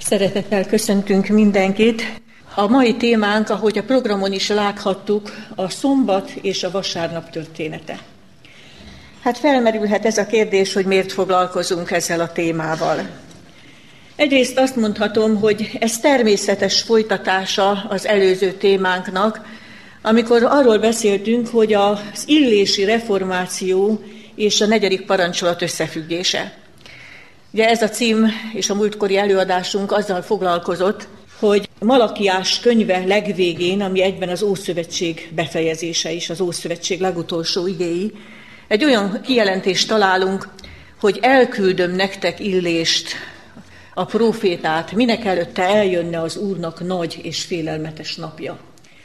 Szeretettel köszöntünk mindenkit. A mai témánk, ahogy a programon is láthattuk, a szombat és a vasárnap története. Hát felmerülhet ez a kérdés, hogy miért foglalkozunk ezzel a témával. Egyrészt azt mondhatom, hogy ez természetes folytatása az előző témánknak, amikor arról beszéltünk, hogy az illési reformáció és a 4. parancsolat összefüggése. Ugye ez a cím és a múltkori előadásunk azzal foglalkozott, hogy Malakiás könyve legvégén, ami egyben az Ószövetség befejezése is, az Ószövetség legutolsó igéi, egy olyan kijelentést találunk, hogy elküldöm nektek Illést, a prófétát, minek előtte eljönne az Úrnak nagy és félelmetes napja.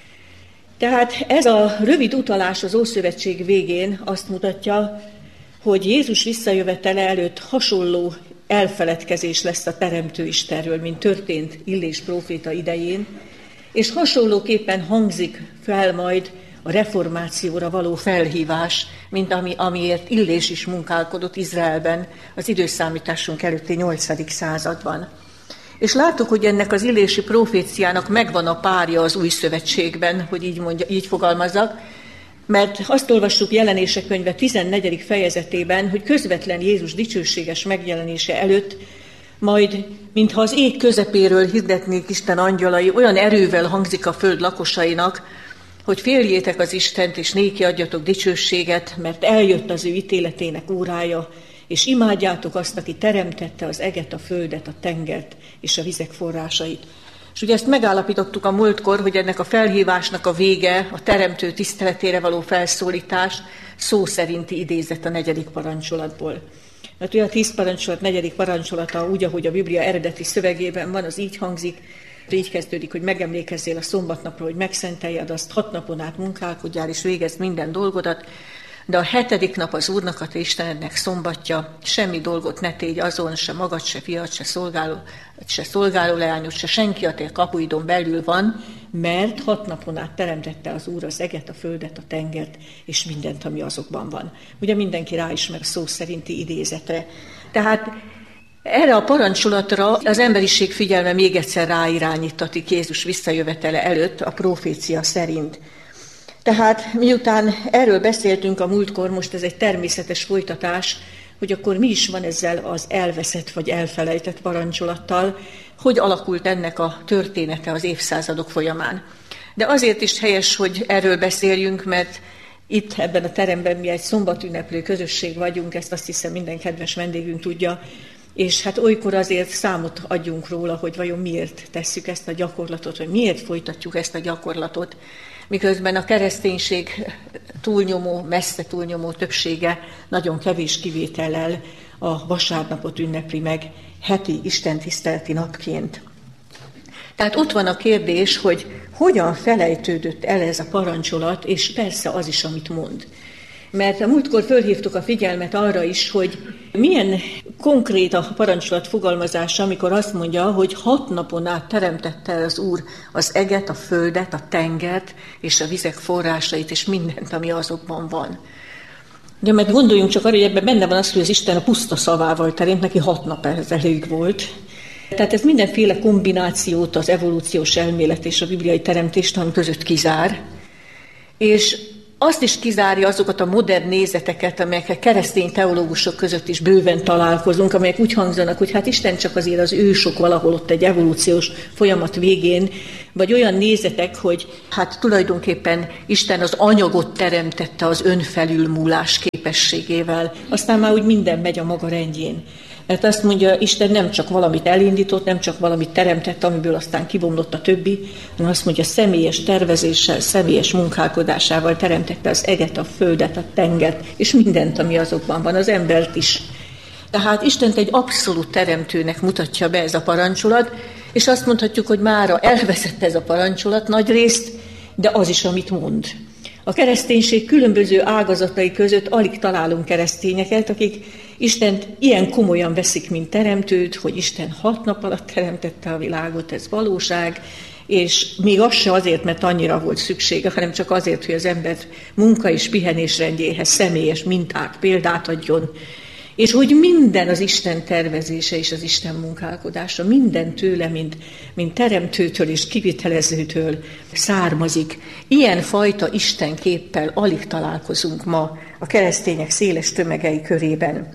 Tehát ez a rövid utalás az Ószövetség végén azt mutatja, hogy Jézus visszajövetele előtt hasonló elfeledkezés lesz a Teremtő Istenről, mint történt Illés próféta idején, és hasonlóképpen hangzik fel majd a reformációra való felhívás, mint amiért Illés is munkálkodott Izraelben az időszámításunk előtti 8. században. És láttuk, hogy ennek az illési proféciának megvan a párja az Új Szövetségben, hogy így fogalmazzak, mert azt olvassuk Jelenések könyve 14. fejezetében, hogy közvetlen Jézus dicsőséges megjelenése előtt, majd, mintha az ég közepéről hirdetnék Isten angyalai, olyan erővel hangzik a föld lakosainak, hogy féljétek az Istent, és néki adjatok dicsőséget, mert eljött az ő ítéletének órája, és imádjátok azt, aki teremtette az eget, a földet, a tengert és a vizek forrásait. És ugye ezt megállapítottuk a múltkor, hogy ennek a felhívásnak a vége, a teremtő tiszteletére való felszólítás szó szerinti idézet a 4. parancsolatból. Mert ugye a 10 parancsolat 4. parancsolata úgy, ahogy a Biblia eredeti szövegében van, az így hangzik, így kezdődik, hogy megemlékezzél a szombatnapról, hogy megszenteljed azt, 6 napon át munkálkodjál és végezd minden dolgodat, de a 7. nap az Úrnak, a te Istenednek szombatja, semmi dolgot ne tégy azon, se magad, se fiat, se szolgáló leányod, se senki a te kapuidon belül van, mert 6 napon át teremtette az Úr az eget, a földet, a tengert, és mindent, ami azokban van. Ugye mindenki ráismer a szó szerinti idézetre. Tehát erre a parancsolatra az emberiség figyelme még egyszer ráirányítatik Jézus visszajövetele előtt a profécia szerint. Tehát miután erről beszéltünk a múltkor, most ez egy természetes folytatás, hogy akkor mi is van ezzel az elveszett vagy elfelejtett parancsolattal, hogy alakult ennek a története az évszázadok folyamán. De azért is helyes, hogy erről beszéljünk, mert itt ebben a teremben mi egy szombatünneplő közösség vagyunk, ezt azt hiszem minden kedves vendégünk tudja, és hát olykor azért számot adjunk róla, hogy vajon miért tesszük ezt a gyakorlatot, vagy miért folytatjuk ezt a gyakorlatot, miközben a kereszténység messze túlnyomó többsége nagyon kevés kivétellel a vasárnapot ünnepli meg heti istentiszteleti napként. Tehát ott van a kérdés, hogy hogyan felejtődött el ez a parancsolat, és persze az is, amit mond. Mert a múltkor fölhívtuk a figyelmet arra is, hogy milyen konkrét a parancsolat fogalmazása, amikor azt mondja, hogy 6 napon át teremtette az Úr az eget, a földet, a tengert és a vizek forrásait, és mindent, ami azokban van. Ugye, mert gondoljunk csak arra, hogy ebben benne van az, hogy az Isten a puszta szavával teremt, neki 6 nap ez elég volt. Tehát ez mindenféle kombinációt az evolúciós elmélet és a bibliai teremtéstan között kizár, és azt is kizárja azokat a modern nézeteket, amelyekkel keresztény teológusok között is bőven találkozunk, amelyek úgy hangzanak, hogy hát Isten csak azért az ősok valahol ott egy evolúciós folyamat végén, vagy olyan nézetek, hogy hát tulajdonképpen Isten az anyagot teremtette az önfelülmúlás képességével, aztán már úgy minden megy a maga rendjén. Mert azt mondja, Isten nem csak valamit elindított, nem csak valamit teremtett, amiből aztán kibomlott a többi, hanem azt mondja, személyes tervezéssel, személyes munkálkodásával teremtette az eget, a földet, a tengert, és mindent, ami azokban van, az embert is. Tehát Istent egy abszolút teremtőnek mutatja be ez a parancsolat, és azt mondhatjuk, hogy mára elveszett ez a parancsolat nagyrészt, de az is, amit mond. A kereszténység különböző ágazatai között alig találunk keresztényeket, akik Istent ilyen komolyan veszik, mint teremtőt, hogy Isten 6 nap alatt teremtette a világot, ez valóság, és még az se azért, mert annyira volt szüksége, hanem csak azért, hogy az ember munka és pihenés rendjéhez személyes mintát, példát adjon, És hogy minden az Isten tervezése és az Isten munkálkodása, minden tőle, mint teremtőtől és kivitelezőtől származik. Ilyen fajta Istenképpel alig találkozunk ma a keresztények széles tömegei körében.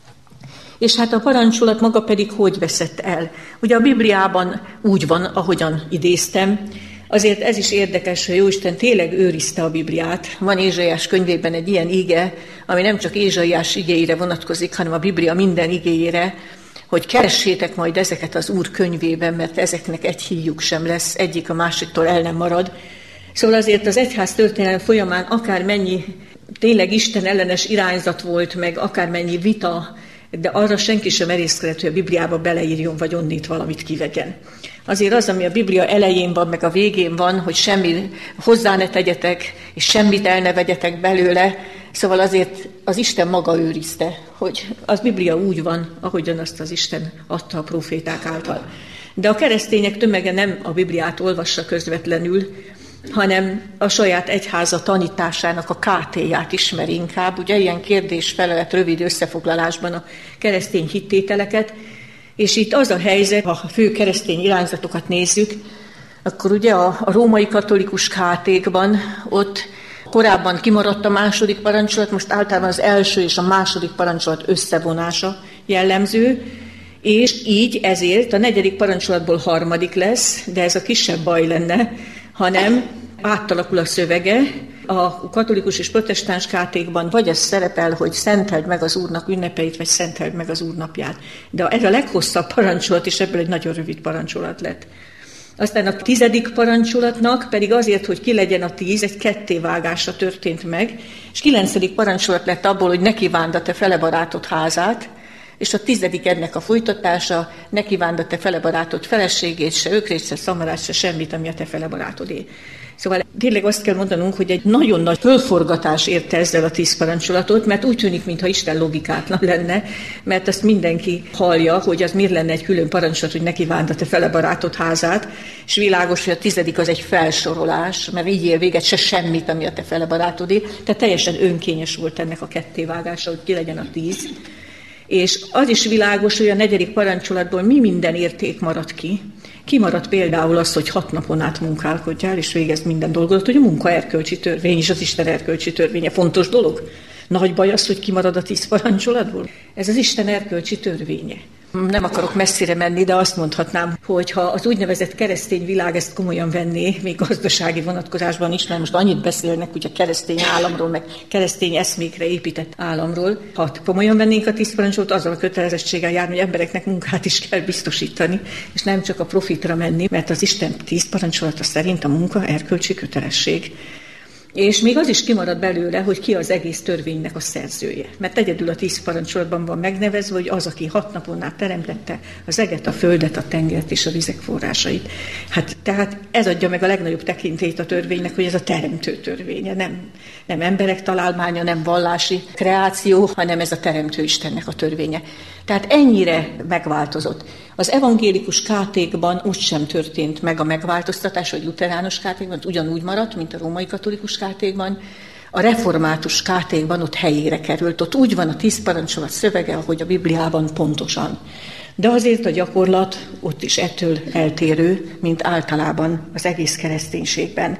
És hát a parancsolat maga pedig hogy veszett el? Ugye a Bibliában úgy van, ahogyan idéztem, azért ez is érdekes, hogy Jóisten tényleg őrizte a Bibliát. Van Ézsaiás könyvében egy ilyen ige, ami nem csak Ézsaiás igéire vonatkozik, hanem a Biblia minden igéjére, hogy keressétek majd ezeket az Úr könyvében, mert ezeknek egy híjuk sem lesz, egyik a másiktól el nem marad. Szóval azért az egyház történelem folyamán akármennyi tényleg Isten ellenes irányzat volt, meg akármennyi vita, de arra senki sem merészkedett, hogy a Bibliába beleírjon, vagy onnét valamit kivegyen. Azért az, ami a Biblia elején van, meg a végén van, hogy semmi hozzá ne tegyetek, és semmit el ne vegyetek belőle, szóval azért az Isten maga őrizte, hogy az Biblia úgy van, ahogyan azt az Isten adta a proféták által. De a keresztények tömege nem a Bibliát olvassa közvetlenül, hanem a saját egyháza tanításának a KT-ját ismeri inkább. Ugye ilyen kérdés-felelet rövid összefoglalásban a keresztény hittételeket, és itt az a helyzet, ha a fő keresztény irányzatokat nézzük, akkor ugye a római katolikus KT-kban ott korábban kimaradt a második parancsolat, most általában az első és a második parancsolat összevonása jellemző, és így ezért a negyedik parancsolatból harmadik lesz, de ez a kisebb baj lenne, hanem átalakul a szövege. A katolikus és protestáns KT-kban vagy ez szerepel, hogy szenteld meg az Úrnak ünnepeit, vagy szenteld meg az Úr napját. De ez a leghosszabb parancsolat, és ebből egy nagyon rövid parancsolat lett. Aztán a 10. parancsolatnak pedig azért, hogy ki legyen a 10, egy kettévágása történt meg, és 9. parancsolat lett abból, hogy ne kívánd a te fele barátod házát, és a 10. ennek a folytatása, ne kívánd a te fele barátod feleségét, se ökrét, se szamarát, se semmit, ami a te fele barátodé. Szóval tényleg azt kell mondanunk, hogy egy nagyon nagy fölforgatás érte ezzel a 10 parancsolatot, mert úgy tűnik, mintha Isten logikátlan lenne, mert azt mindenki hallja, hogy az miért lenne egy külön parancsolat, hogy ne kívánd a te fele barátod házát, és világos, hogy a 10. az egy felsorolás, mert így ér véget se semmit, ami a te fele barátodé, tehát teljesen önkényes volt ennek a kettévágása, hogy ki legyen a 10. És az is világos, hogy a 4. parancsolatból mi minden érték maradt ki. Kimaradt például az, hogy 6 napon át munkálkodjál, és végezd minden dolgodat, hogy a munka erkölcsi törvény, és az Isten erkölcsi törvénye fontos dolog. Nagy baj az, hogy kimarad a 10 parancsolatból. Ez az Isten erkölcsi törvénye. Nem akarok messzire menni, de azt mondhatnám, hogy ha az úgynevezett keresztény világ ezt komolyan venné, még gazdasági vonatkozásban is, mert most annyit beszélnek ugye keresztény államról, meg keresztény eszmékre épített államról. Ha komolyan vennénk a 10 parancsolatot, azzal a kötelezettséggel járni, hogy embereknek munkát is kell biztosítani, és nem csak a profitra menni, mert az Isten 10 parancsolata szerint a munka erkölcsi kötelesség. És még az is kimarad belőle, hogy ki az egész törvénynek a szerzője. Mert egyedül a 10 parancsolatban van megnevezve, hogy az, aki 6 napon át teremtette az eget, a földet, a tengert és a vizek forrásait. Hát tehát ez adja meg a legnagyobb tekintélyt a törvénynek, hogy ez a teremtő törvénye. Nem emberek találmánya, nem vallási kreáció, hanem ez a teremtő Istennek a törvénye. Tehát ennyire megváltozott. Az evangélikus KT-kban úgy sem történt meg a megváltoztatás, vagy luterános KT-kban, ugyanúgy maradt, mint a római katolikus KT-kban. A református KT-kban ott helyére került, ott úgy van a 10 parancsolat szövege, ahogy a Bibliában pontosan. De azért a gyakorlat ott is ettől eltérő, mint általában az egész kereszténységben.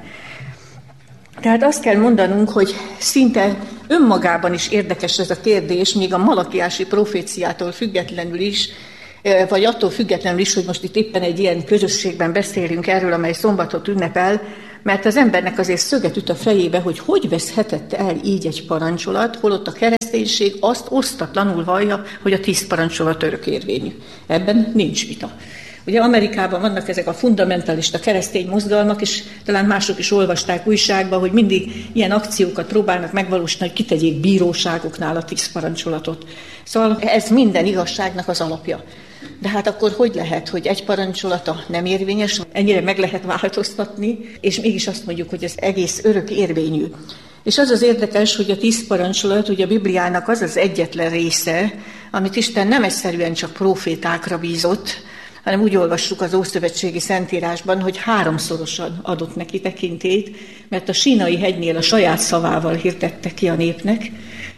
Tehát azt kell mondanunk, hogy szinte önmagában is érdekes ez a kérdés, még a malakiási proféciától függetlenül is, vagy attól függetlenül is, hogy most itt éppen egy ilyen közösségben beszélünk erről, amely szombatot ünnepel, mert az embernek azért szöget üt a fejébe, hogy veszhetett el így egy parancsolat, holott a kereszténység azt osztatlanul vallja, hogy a 10 parancsolat örökérvényű. Ebben nincs vita. Ugye Amerikában vannak ezek a fundamentalista keresztény mozgalmak, és talán mások is olvasták újságban, hogy mindig ilyen akciókat próbálnak megvalósítani, hogy kitegyék bíróságoknál a 10 parancsolatot. Szóval ez minden igazságnak az alapja. De hát akkor hogy lehet, hogy egy parancsolata nem érvényes, ennyire meg lehet változtatni, és mégis azt mondjuk, hogy ez egész örök érvényű. És az az érdekes, hogy a 10 parancsolat, ugye a Bibliának az az egyetlen része, amit Isten nem egyszerűen csak profétákra bízott, hanem úgy olvassuk az Ószövetségi Szentírásban, hogy 3-szorosan adott neki tekintélyt, mert a Sínai hegynél a saját szavával hirdette ki a népnek,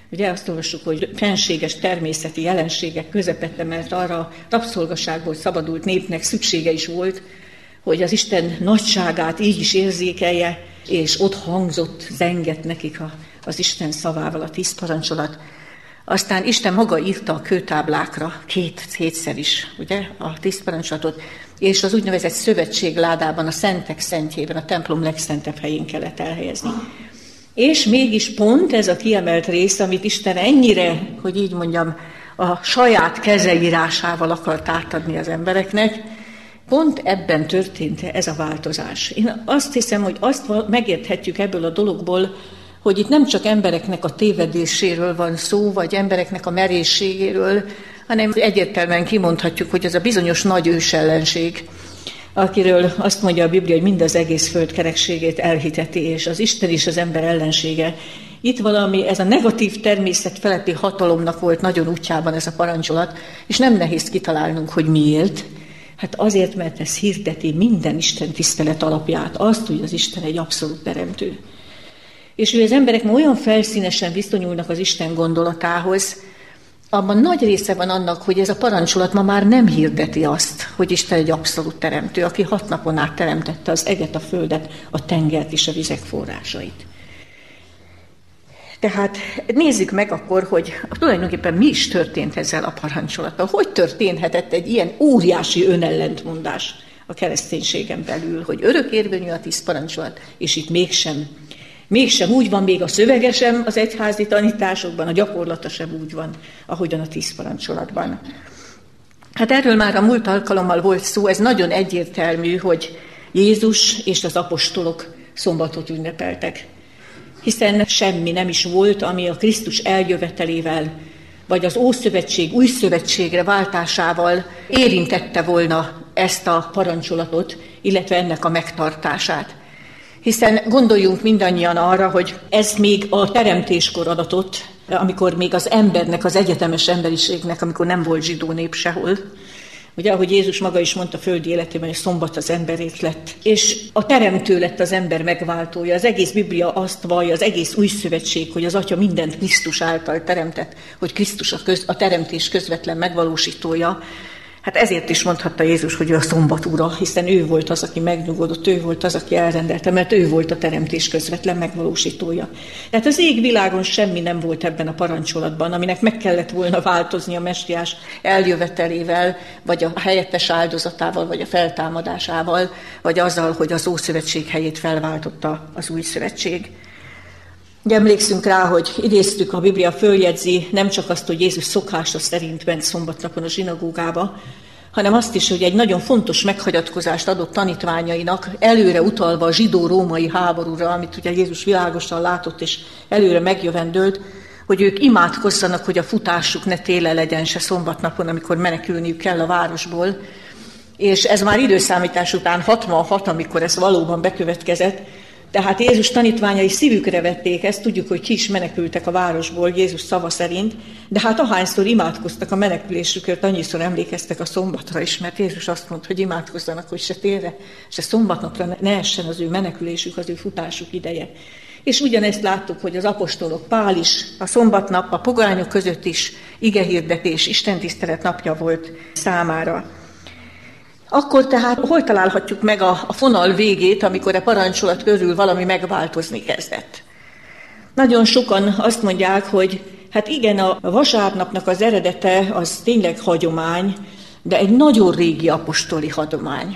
Ugye azt olvassuk, hogy fenséges természeti jelenségek közepette, mert arra a rabszolgaságból szabadult népnek szüksége is volt, hogy az Isten nagyságát így is érzékelje, és ott hangzott, zengett nekik az Isten szavával a 10 parancsolat. Aztán Isten maga írta a kőtáblákra kétszer is, ugye, a 10 parancsolatot, és az úgynevezett szövetségládában, a szentek szentjében, a templom legszentebb helyén kellett elhelyezni. És mégis pont ez a kiemelt rész, amit Isten ennyire, hogy így mondjam, a saját kezeírásával akart átadni az embereknek, pont ebben történt ez a változás. Én azt hiszem, hogy azt megérthetjük ebből a dologból, hogy itt nem csak embereknek a tévedéséről van szó, vagy embereknek a merészségéről, hanem egyértelműen kimondhatjuk, hogy ez a bizonyos nagy ősellenség, akiről azt mondja a Biblia, hogy mind az egész föld kerekségét elhiteti, és az Isten is az ember ellensége. Itt valami, ez a negatív természet feletti hatalomnak volt nagyon útjában ez a parancsolat, és nem nehéz kitalálnunk, hogy miért. Hát azért, mert ez hirdeti minden Isten tisztelet alapját, azt, hogy az Isten egy abszolút teremtő. És hogy az emberek ma olyan felszínesen viszonyulnak az Isten gondolatához, abban nagy része van annak, hogy ez a parancsolat ma már nem hirdeti azt, hogy Isten egy abszolút teremtő, aki 6 napon át teremtette az eget, a földet, a tengert és a vizek forrásait. Tehát nézzük meg akkor, hogy tulajdonképpen mi is történt ezzel a parancsolattal. Hogy történhetett egy ilyen óriási önellentmondás a kereszténységen belül, hogy örökérvényű a 10 parancsolat, és itt mégsem úgy van, még a szövege sem az egyházi tanításokban, a gyakorlata sem úgy van, ahogyan a 10 parancsolatban. Hát erről már a múlt alkalommal volt szó, ez nagyon egyértelmű, hogy Jézus és az apostolok szombatot ünnepeltek. Hiszen semmi nem is volt, ami a Krisztus eljövetelével, vagy az Ószövetség új szövetségre váltásával érintette volna ezt a parancsolatot, illetve ennek a megtartását. Hiszen gondoljunk mindannyian arra, hogy ez még a teremtéskor adatott, amikor még az embernek, az egyetemes emberiségnek, amikor nem volt zsidó nép sehol. Ugye, ahogy Jézus maga is mondta földi életében, hogy szombat az emberét lett. És a teremtő lett az ember megváltója. Az egész Biblia azt vallja, az egész új szövetség, hogy az Atya mindent Krisztus által teremtett, hogy Krisztus a teremtés közvetlen megvalósítója. Hát ezért is mondhatta Jézus, hogy ő a szombat ura, hiszen ő volt az, aki megnyugodott, ő volt az, aki elrendelte, mert ő volt a teremtés közvetlen megvalósítója. Tehát az égvilágon semmi nem volt ebben a parancsolatban, aminek meg kellett volna változni a messiás eljövetelével, vagy a helyettes áldozatával, vagy a feltámadásával, vagy azzal, hogy az Ószövetség helyét felváltotta az új szövetség. Ugye emlékszünk rá, hogy idéztük, a Biblia följegyzi nem csak azt, hogy Jézus szokása szerint ment szombatnapon a zsinagógába, hanem azt is, hogy egy nagyon fontos meghagyatkozást adott tanítványainak, előre utalva a zsidó-római háborúra, amit ugye Jézus világosan látott és előre megjövendőlt, hogy ők imádkozzanak, hogy a futásuk ne téle legyen se szombatnapon, amikor menekülniük kell a városból. És ez már időszámítás után 66, amikor ez valóban bekövetkezett. Tehát Jézus tanítványai szívükre vették ezt, tudjuk, hogy ki is menekültek a városból Jézus szava szerint, de hát ahányszor imádkoztak a menekülésükért, annyiszor emlékeztek a szombatra is, mert Jézus azt mondta, hogy imádkozzanak, hogy se télre, se szombatnapra ne essen az ő menekülésük, az ő futásuk ideje. És ugyanezt láttuk, hogy az apostolok, Pál is, a szombatnap a pogányok között is igehirdetés, istentisztelet napja volt számára. Akkor tehát hol találhatjuk meg a fonal végét, amikor a parancsolat körül valami megváltozni kezdett? Nagyon sokan azt mondják, hogy hát igen, a vasárnapnak az eredete az tényleg hagyomány, de egy nagyon régi apostoli hagyomány.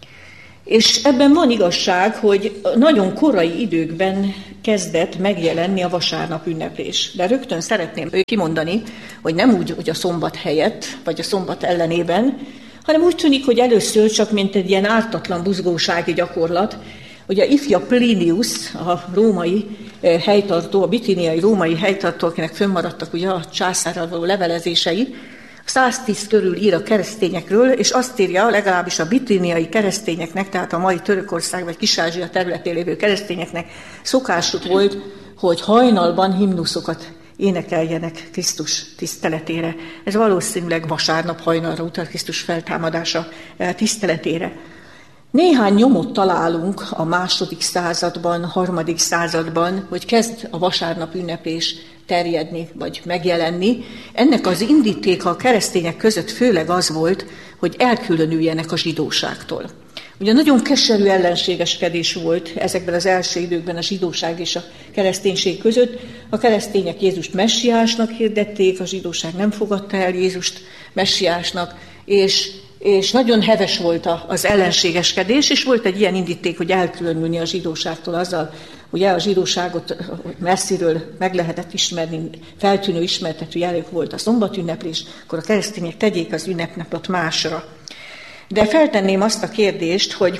És ebben van igazság, hogy nagyon korai időkben kezdett megjelenni a vasárnap ünneplés. De rögtön szeretném kimondani, hogy nem úgy, hogy a szombat helyett, vagy a szombat ellenében, hanem úgy tűnik, hogy először csak mint egy ilyen ártatlan buzgósági gyakorlat, hogy a ifja Plinius, a római helytartó, a bitíniai római helytartó, akinek fönnmaradtak ugye a császárral való levelezései, 110 körül ír a keresztényekről, és azt írja, legalábbis a bitíniai keresztényeknek, tehát a mai Törökország vagy Kis-Ázsia területén lévő keresztényeknek szokásuk volt, hogy hajnalban himnuszokat énekeljenek Krisztus tiszteletére. Ez valószínűleg vasárnap hajnalra utal, Krisztus feltámadása tiszteletére. Néhány nyomot találunk a 2. században, 3. században, hogy kezd a vasárnap ünneplés terjedni, vagy megjelenni. Ennek az indítéka a keresztények között főleg az volt, hogy elkülönüljenek a zsidóságtól. Ugye nagyon keserű ellenségeskedés volt ezekben az első időkben a zsidóság és a kereszténység között. A keresztények Jézust messiásnak hirdették, a zsidóság nem fogadta el Jézust messiásnak, és nagyon heves volt az ellenségeskedés, és volt egy ilyen indíték, hogy elkülönülni a zsidóságtól azzal, ugye a zsidóságot messziről meg lehetett ismerni, feltűnő ismertető jelük volt a szombatünneplés, akkor a keresztények tegyék az ünnepnapot másra. De feltenném azt a kérdést, hogy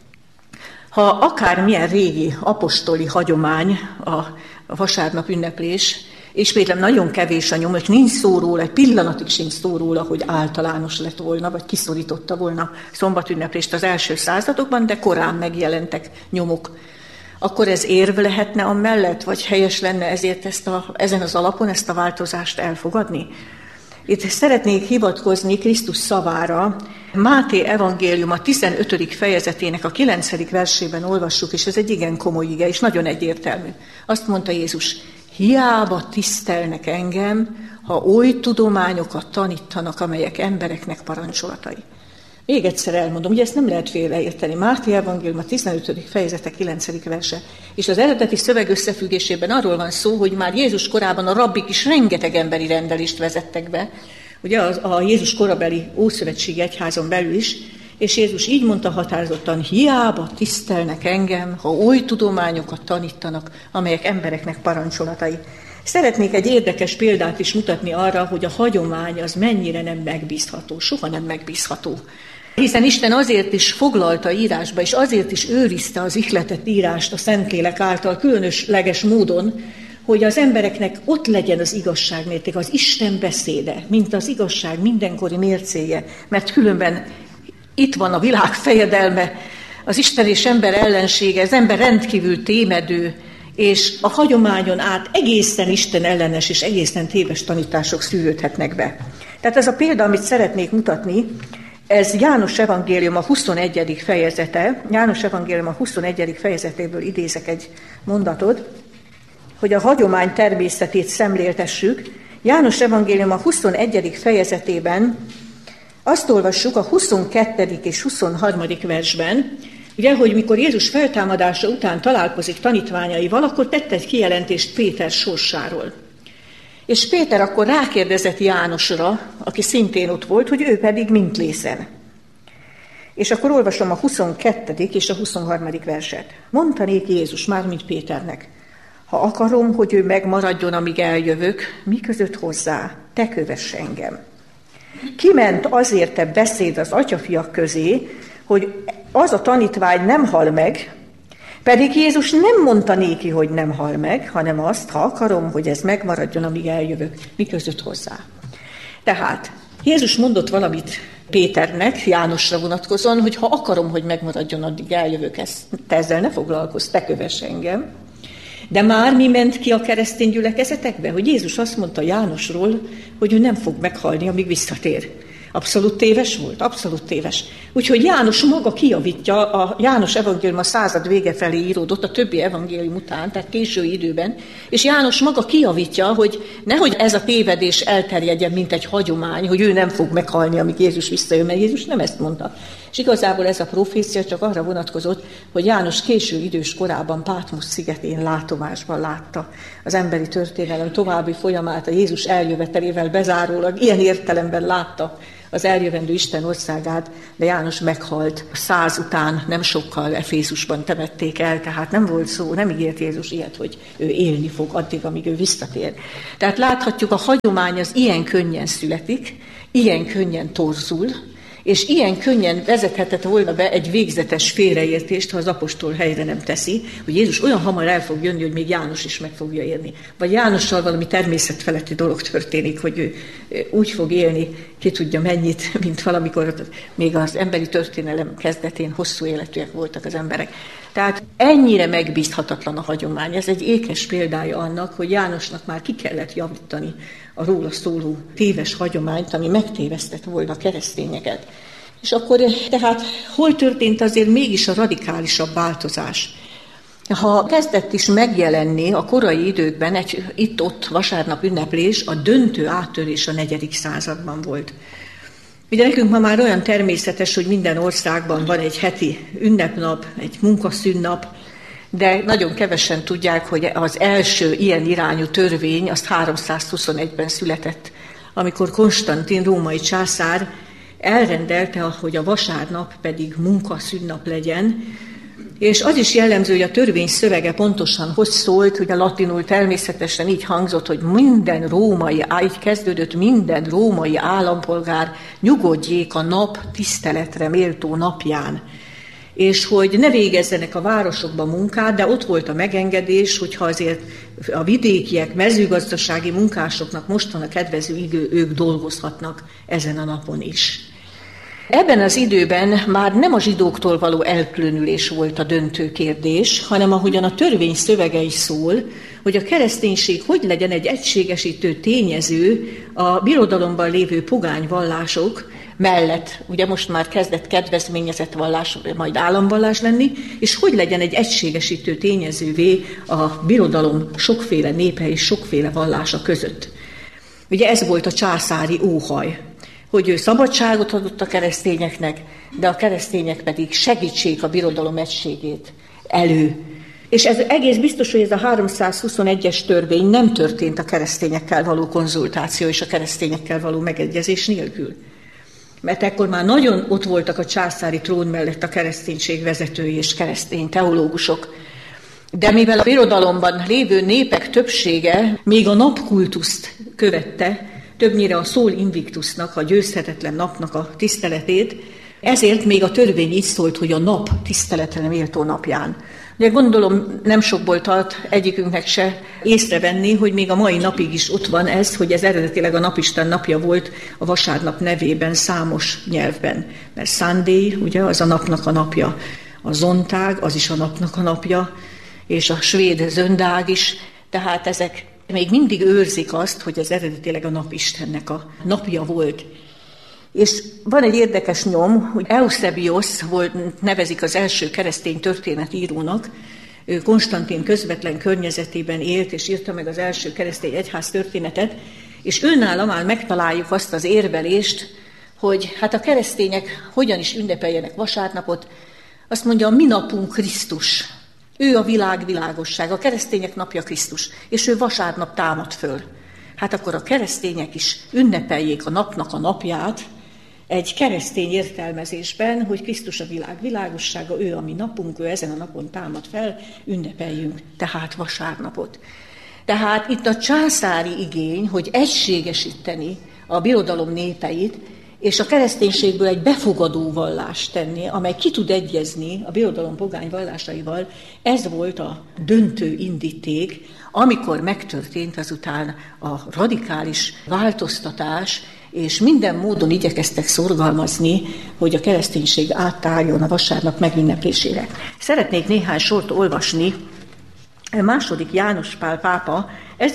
ha akármilyen régi apostoli hagyomány a vasárnap ünneplés, ismétlem nagyon kevés a nyom, és nincs szó róla, egy pillanatig sincs szó róla, hogy általános lett volna, vagy kiszorította volna szombatünneplést az első századokban, de korán megjelentek nyomok. Akkor ez érv lehetne amellett, vagy helyes lenne ezért ezen az alapon ezt a változást elfogadni? Itt szeretnék hivatkozni Krisztus szavára. Máté evangélium a 15. fejezetének a 9. versében olvassuk, és ez egy igen komoly ige, és nagyon egyértelmű. Azt mondta Jézus, hiába tisztelnek engem, ha oly tudományokat tanítanak, amelyek embereknek parancsolatai. Még egyszer elmondom, ugye ezt nem lehet félreérteni. Máté evangélium a 15. fejezete 9. verse. És az eredeti szöveg összefüggésében arról van szó, hogy már Jézus korában a rabbik is rengeteg emberi rendelést vezettek be, ugye a Jézus korabeli ószövetségi egyházon belül is, és Jézus így mondta határozottan, hiába tisztelnek engem, ha oly tudományokat tanítanak, amelyek embereknek parancsolatai. Szeretnék egy érdekes példát is mutatni arra, hogy a hagyomány az mennyire nem megbízható, soha nem megbízható. Hiszen Isten azért is foglalta írásba, és azért is őrizte az ihletett írást a Szentlélek által különösleges módon, hogy az embereknek ott legyen az igazság mérték, az Isten beszéde, mint az igazság mindenkori mércéje, mert különben itt van a világ fejedelme, az Isten és ember ellensége, az ember rendkívül témedő, és a hagyományon át egészen Isten ellenes és egészen téves tanítások szűrődhetnek be. Tehát ez a példa, amit szeretnék mutatni, ez János evangélium a 21. fejezete. János evangélium a 21. fejezetéből idézek egy mondatot, hogy a hagyomány természetét szemléltessük. János evangélium a 21. fejezetében azt olvassuk a 22. és 23. versben, ugye, hogy mikor Jézus feltámadása után találkozik tanítványaival, akkor tett egy kijelentést Péter sorsáról. És Péter akkor rákérdezett Jánosra, aki szintén ott volt, hogy ő pedig mint lészen. És akkor olvasom a 22. és a 23. verset. Mondta néki Jézus, mármint Péternek, ha akarom, hogy ő megmaradjon, amíg eljövök, mi között hozzá, te kövess engem. Kiment azért te beszéd az atyafiak közé, hogy az a tanítvány nem hal meg, pedig Jézus nem mondta néki, hogy nem hal meg, hanem azt, ha akarom, hogy ez megmaradjon, amíg eljövök, mi között hozzá. Tehát Jézus mondott valamit Péternek, Jánosra vonatkozóan, hogy ha akarom, hogy megmaradjon, addig eljövök, te ezzel ne foglalkozz, te kövess engem. De már mi ment ki a keresztény gyülekezetekbe? Hogy Jézus azt mondta Jánosról, hogy ő nem fog meghalni, amíg visszatér. Abszolút téves volt? Abszolút téves. Úgyhogy János maga kijavítja, a János evangélium a század vége felé íródott, a többi evangélium után, tehát késő időben, és János maga kijavítja, hogy nehogy ez a tévedés elterjedjen, mint egy hagyomány, hogy ő nem fog meghalni, amíg Jézus visszajön, mert Jézus nem ezt mondta. És igazából ez a profécia csak arra vonatkozott, hogy János késő idős korában Pátmos szigetén látomásban látta az emberi történelem további folyamát, a Jézus eljövetelével bezárólag, ilyen értelemben látta az eljövendő Isten országát, de János meghalt 100 után, nem sokkal Efézusban temették el, tehát nem volt szó, nem ígért Jézus ilyet, hogy ő élni fog addig, amíg ő visszatér. Tehát láthatjuk, a hagyomány az ilyen könnyen születik, ilyen könnyen torzul, és ilyen könnyen vezethetett volna be egy végzetes félreértést, ha az apostol helyre nem teszi, hogy Jézus olyan hamar el fog jönni, hogy még János is meg fogja élni. Vagy Jánossal valami természetfeletti dolog történik, hogy ő úgy fog élni, ki tudja mennyit, mint valamikor még az emberi történelem kezdetén hosszú életűek voltak az emberek. Tehát ennyire megbízhatatlan a hagyomány. Ez egy ékes példája annak, hogy Jánosnak már ki kellett javítani a róla szóló téves hagyományt, ami megtévesztett volna a keresztényeket. És akkor tehát hol történt azért mégis a radikálisabb változás? Ha kezdett is megjelenni a korai időkben egy itt-ott vasárnap ünneplés, a döntő áttörés a 4. században volt. Ugye nekünk ma már olyan természetes, hogy minden országban van egy heti ünnepnap, egy munkaszünnap, de nagyon kevesen tudják, hogy az első ilyen irányú törvény azt 321-ben született, amikor Konstantin római császár elrendelte, hogy a vasárnap pedig munkaszünnap legyen, és az is jellemző, hogy a törvény szövege pontosan hogy szólt, hogy a latinul természetesen így hangzott, hogy így kezdődött, minden római állampolgár nyugodjék a nap tiszteletre méltó napján. És hogy ne végezzenek a városokban munkát, de ott volt a megengedés, hogyha azért a vidékiek, mezőgazdasági munkásoknak most van a kedvező idő, ők dolgozhatnak ezen a napon is. Ebben az időben már nem a zsidóktól való elkülönülés volt a döntő kérdés, hanem ahogyan a törvény szövege is szól, hogy a kereszténység hogy legyen egy egységesítő tényező a birodalomban lévő pogány vallások mellett, ugye most már kezdett kedvezményezett vallás, majd államvallás lenni, és hogy legyen egy egységesítő tényezővé a birodalom sokféle népe és sokféle vallása között. Ugye ez volt a császári óhaj, hogy ő szabadságot adott a keresztényeknek, de a keresztények pedig segítsék a birodalom egységét elő. És ez egész biztos, hogy ez a 321-es törvény nem történt a keresztényekkel való konzultáció és a keresztényekkel való megegyezés nélkül. Mert ekkor már nagyon ott voltak a császári trón mellett a kereszténység vezetői és keresztény teológusok. De mivel a birodalomban lévő népek többsége még a napkultuszt követte, többnyire a Sol Invictusnak, a győzhetetlen napnak a tiszteletét, ezért még a törvény így szólt, hogy a nap tiszteletre méltó napján. Ugye gondolom nem sokból tart egyikünknek se észrevenni, hogy még a mai napig is ott van ez, hogy ez eredetileg a napisten napja volt a vasárnap nevében számos nyelvben. Mert Sunday, ugye, az a napnak a napja, a Zontág, az is a napnak a napja, és a svéd Zöndág is, tehát ezek még mindig őrzik azt, hogy ez eredetileg a napistennek a napja volt. És van egy érdekes nyom, hogy Eusebios nevezik az első keresztény történetírónak, ő Konstantin közvetlen környezetében élt, és írta meg az első keresztény egyház történetet, és őnála már megtaláljuk azt az érvelést, hogy hát a keresztények hogyan is ünnepeljenek vasárnapot, azt mondja, a mi napunk Krisztus. Ő a világ világosság, a keresztények napja Krisztus, és ő vasárnap támad föl. Hát akkor a keresztények is ünnepeljék a napnak a napját, egy keresztény értelmezésben, hogy Krisztus a világ világossága, ő a mi napunk, ő ezen a napon támad fel, ünnepeljünk tehát vasárnapot. Tehát itt a császári igény, hogy egységesíteni a birodalom népeit, és a kereszténységből egy befogadó vallást tenni, amely ki tud egyezni a birodalom pogány vallásaival, ez volt a döntő indíték, amikor megtörtént azután a radikális változtatás, és minden módon igyekeztek szorgalmazni, hogy a kereszténység átálljon a vasárnap megünneplésére. Szeretnék néhány sort olvasni. II. János Pál pápa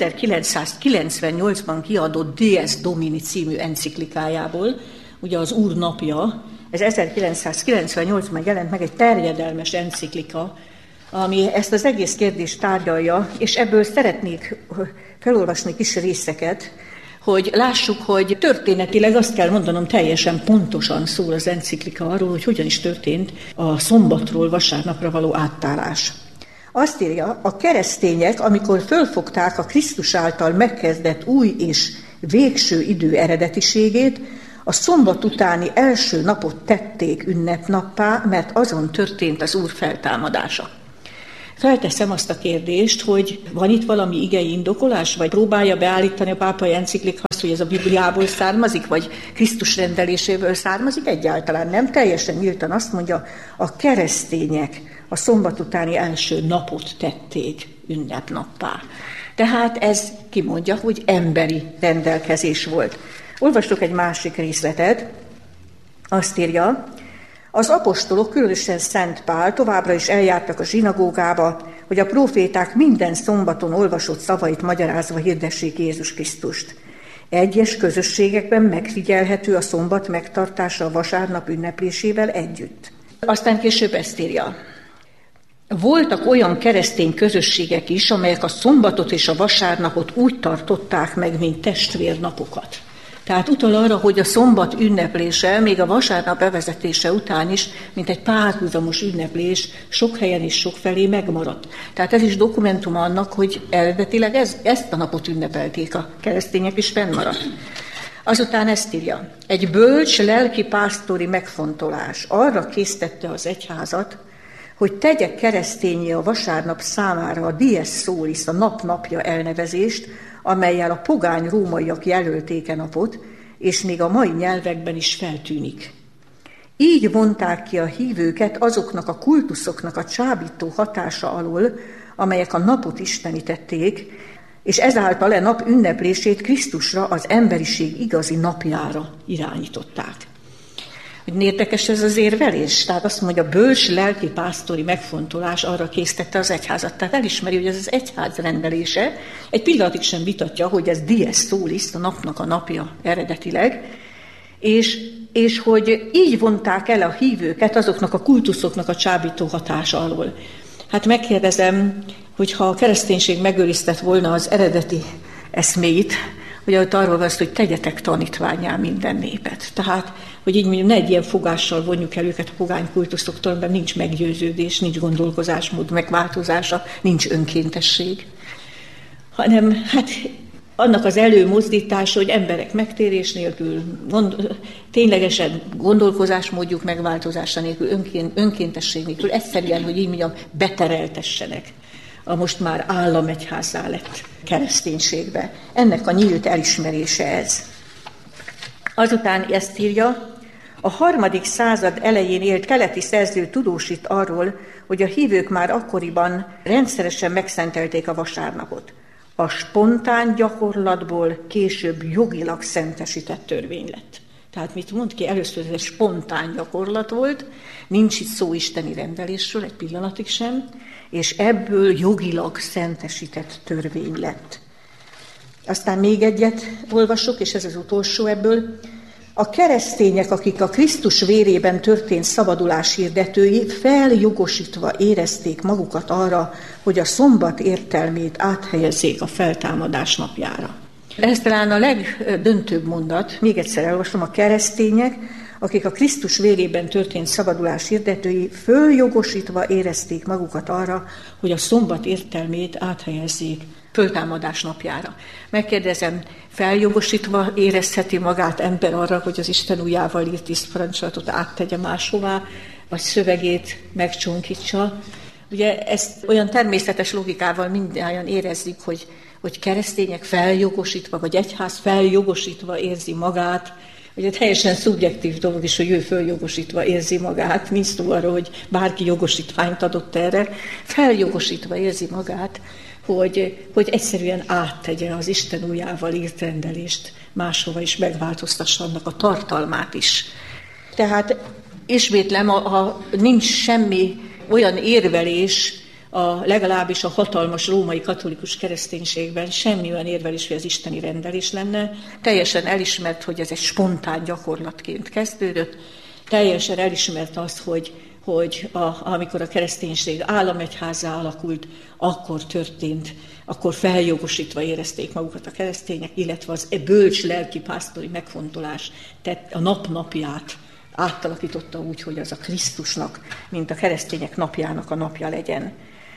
1998-ban kiadott Dies Domini című enciklikájából, ugye az Úr napja, ez 1998-ban jelent meg egy terjedelmes enciklika, ami ezt az egész kérdést tárgyalja, és ebből szeretnék felolvasni kis részeket, hogy lássuk, hogy történetileg azt kell mondanom, teljesen pontosan szól az enciklika arról, hogy hogyan is történt a szombatról vasárnapra való átállás. Azt írja, a keresztények, amikor fölfogták a Krisztus által megkezdett új és végső idő eredetiségét, a szombat utáni első napot tették ünnepnappá, mert azon történt az Úr feltámadása. Felteszem azt a kérdést, hogy van itt valami igei indokolás, vagy próbálja beállítani a pápai enciklika azt, hogy ez a Bibliából származik, vagy Krisztus rendeléséből származik? Egyáltalán nem. Teljesen nyíltan azt mondja, a keresztények a szombat utáni első napot tették ünnepnappá. Tehát ez kimondja, hogy emberi rendelkezés volt. Olvastuk egy másik részletet, azt írja, az apostolok, különösen Szent Pál továbbra is eljártak a zsinagógába, hogy a próféták minden szombaton olvasott szavait magyarázva hirdessék Jézus Krisztust. Egyes közösségekben megfigyelhető a szombat megtartása a vasárnap ünneplésével együtt. Aztán később ezt írja. voltak olyan keresztény közösségek is, amelyek a szombatot és a vasárnapot úgy tartották meg, mint testvérnapokat. Tehát utal arra, hogy a szombat ünneplése, még a vasárnap bevezetése után is, mint egy párhuzamos ünneplés, sok helyen és sokfelé megmaradt. Tehát ez is dokumentum annak, hogy eredetileg ezt a napot ünnepelték a keresztények, és fennmaradt. Azután ezt írja: egy bölcs lelki pásztori megfontolás arra késztette az egyházat, hogy tegye keresztényé a vasárnap számára a dies solis, a napja elnevezést, amellyel a pogány rómaiak jelölték napot, és még a mai nyelvekben is feltűnik. Így vonták ki a hívőket azoknak a kultuszoknak a csábító hatása alól, amelyek a napot istenítették, és ezáltal a nap ünneplését Krisztusra, az emberiség igazi napjára irányították. Hogy érdekes ez az érvelés? Tehát azt mondja, a bölcs lelki pásztori megfontolás arra késztette az egyházat. Tehát elismeri, hogy ez az egyház rendelése. Egy pillanatig sem vitatja, hogy ez dies solis, a napnak a napja eredetileg, és hogy így vonták el a hívőket azoknak a kultuszoknak a csábító hatása alól. Hát megkérdezem, hogyha a kereszténység megőriztett volna az eredeti eszméit, hogy ott arról van, hogy tegyetek tanítvánnyá minden népet. Tehát, hogy így mondjam, ne egy ilyen fogással vonjuk el őket a pogány kultuszoktól, mert nincs meggyőződés, nincs gondolkozásmód megváltozása, nincs önkéntesség. Hanem hát annak az előmozdítása, hogy emberek megtérés nélkül, ténylegesen gondolkozásmódjuk megváltozása nélkül, önkéntesség nélkül, egyszerűen, hogy így mondjam, betereltessenek a most már államegyházzá lett kereszténységbe. Ennek a nyílt elismerése ez. Azután ezt írja, a 3. század elején élt keleti szerző tudósít arról, hogy a hívők már akkoriban rendszeresen megszentelték a vasárnapot. A spontán gyakorlatból később jogilag szentesített törvény lett. Tehát mit mond ki? Először ez egy spontán gyakorlat volt, nincs itt szó isteni rendelésről, egy pillanatig sem, és ebből jogilag szentesített törvény lett. Aztán még egyet olvasok, és ez az utolsó ebből. A keresztények, akik a Krisztus vérében történt szabadulás hirdetői, feljogosítva érezték magukat arra, hogy a szombat értelmét áthelyezzék a feltámadás napjára. Ez talán a legdöntőbb mondat, még egyszer elolvasom, a keresztények, akik a Krisztus vérében történt szabadulás hirdetői, följogosítva érezték magukat arra, hogy a szombat értelmét áthelyezzék föltámadás napjára. Megkérdezem, feljogosítva érezheti magát ember arra, hogy az Isten ujjával írt 10 parancsolatot áttegye máshová, vagy szövegét megcsonkítsa? Ugye ezt olyan természetes logikával mindannyian érezzük, hogy keresztények feljogosítva, vagy egyház feljogosítva érzi magát. Ugye teljesen szubjektív dolog is, hogy ő följogosítva érzi magát, nincs szó arról, hogy bárki jogosítványt adott erre, feljogosítva érzi magát, hogy egyszerűen áttegye az Isten ujjával írt rendelést máshova is, megváltoztassa annak a tartalmát is. Tehát ismétlem, nincs semmi olyan érvelés, legalábbis a hatalmas római katolikus kereszténységben semmi olyan érvelés, hogy az isteni rendelés lenne. Teljesen elismert, hogy ez egy spontán gyakorlatként kezdődött. Teljesen elismert azt, hogy amikor a kereszténység államegyházzá alakult, akkor történt, akkor feljogosítva érezték magukat a keresztények, illetve az bölcs lelki pásztori megfontolás tett a napját átalakította úgy, hogy az a Krisztusnak, mint a keresztények napjának a napja legyen.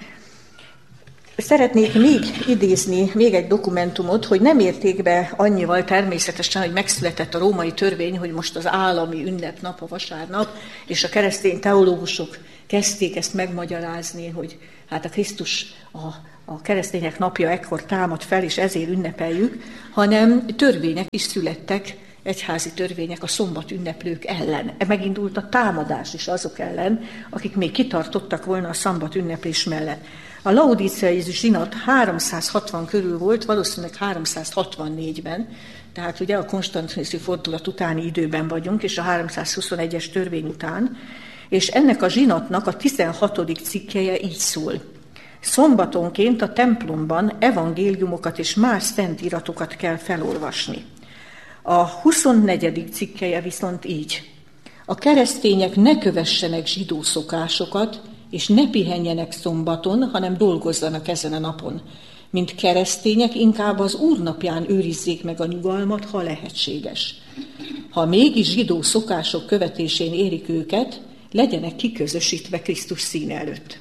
Szeretnék még idézni még egy dokumentumot, hogy nem érték be annyival természetesen, hogy megszületett a római törvény, hogy most az állami ünnepnap a vasárnap, és a keresztény teológusok kezdték ezt megmagyarázni, hogy hát a Krisztus a keresztények napja ekkor támad fel, és ezért ünnepeljük, hanem törvények is születtek, egyházi törvények a szombat ünneplők ellen. Megindult a támadás is azok ellen, akik még kitartottak volna a szombat ünneplés mellett. A laudíciai zsinat 360 körül volt, valószínűleg 364-ben, tehát ugye a konstantiniszi fordulat utáni időben vagyunk, és a 321-es törvény után, és ennek a zsinatnak a 16. cikkelye így szól. Szombatonként a templomban evangéliumokat és más szent iratokat kell felolvasni. A 24. cikkelye viszont így. A keresztények ne kövessenek zsidó szokásokat, és ne pihenjenek szombaton, hanem dolgozzanak ezen a napon. Mint keresztények, inkább az Úrnapján őrizzék meg a nyugalmat, ha lehetséges. Ha mégis zsidó szokások követésén érik őket, legyenek kiközösítve Krisztus színe előtt.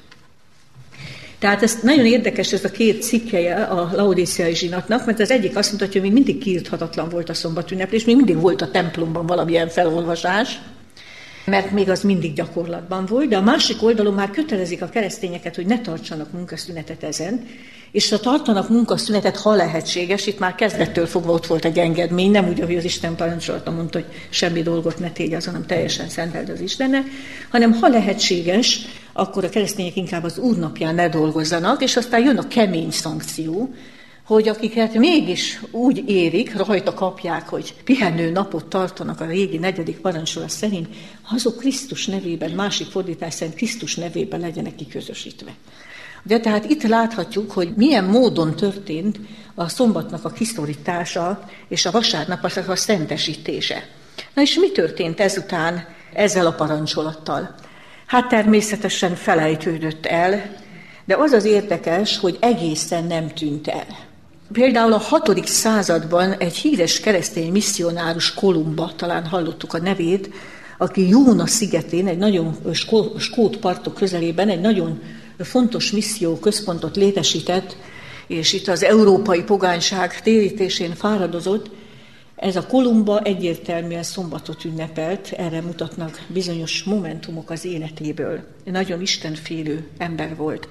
Tehát ez nagyon érdekes ez a két cikkelye a laodíceai zsinatnak, mert az egyik azt mutatja, hogy még mindig kiirthatatlan volt a szombatünneplés, még mindig volt a templomban valamilyen felolvasás, mert még az mindig gyakorlatban volt, de a másik oldalon már kötelezik a keresztényeket, hogy ne tartsanak munkaszünetet ezen, és ha tartanak munkaszünetet, ha lehetséges, itt már kezdettől fogva ott volt egy engedmény, nem úgy, ahogy az Isten parancsolata mondta, hogy semmi dolgot ne tégy az, hanem teljesen szenteld az Istennek, hanem ha lehetséges, akkor a keresztények inkább az Úrnapján ne dolgozzanak, és aztán jön a kemény szankció, hogy akiket mégis úgy érik, rajta kapják, hogy pihenő napot tartanak a régi 4. parancsolat szerint, azok Krisztus nevében, másik fordítás szerint Krisztus nevében legyenek kiközösítve. De tehát itt láthatjuk, hogy milyen módon történt a szombatnak a kiszorítása és a vasárnapnak a szentesítése. Na és mi történt ezután ezzel a parancsolattal? Hát természetesen felejtődött el, de az az érdekes, hogy egészen nem tűnt el. Például a 6. században egy híres keresztény misszionárus Kolumba, talán hallottuk a nevét, aki Jóna szigetén, egy nagyon skót partok közelében egy nagyon fontos misszió központot létesített, és itt az európai pogányság térítésén fáradozott. Ez a Kolumba egyértelműen szombatot ünnepelt, erre mutatnak bizonyos momentumok az életéből. Nagyon istenfélő ember volt.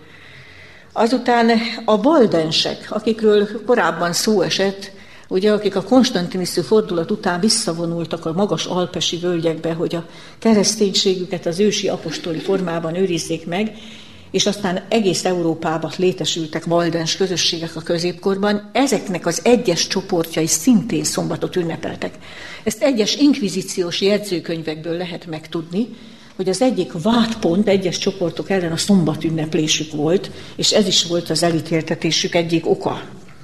Azután a valdensek, akikről korábban szó esett, ugye, akik a konstantiniszi fordulat után visszavonultak a magas alpesi völgyekbe, hogy a kereszténységüket az ősi apostoli formában őrizzék meg, és aztán egész Európában létesültek valdens közösségek a középkorban, ezeknek az egyes csoportjai szintén szombatot ünnepeltek. Ezt egyes inkvizíciós jegyzőkönyvekből lehet megtudni, hogy az egyik vádpont egyes csoportok ellen a szombatünneplésük volt, és ez is volt az elítéltetésük egyik oka.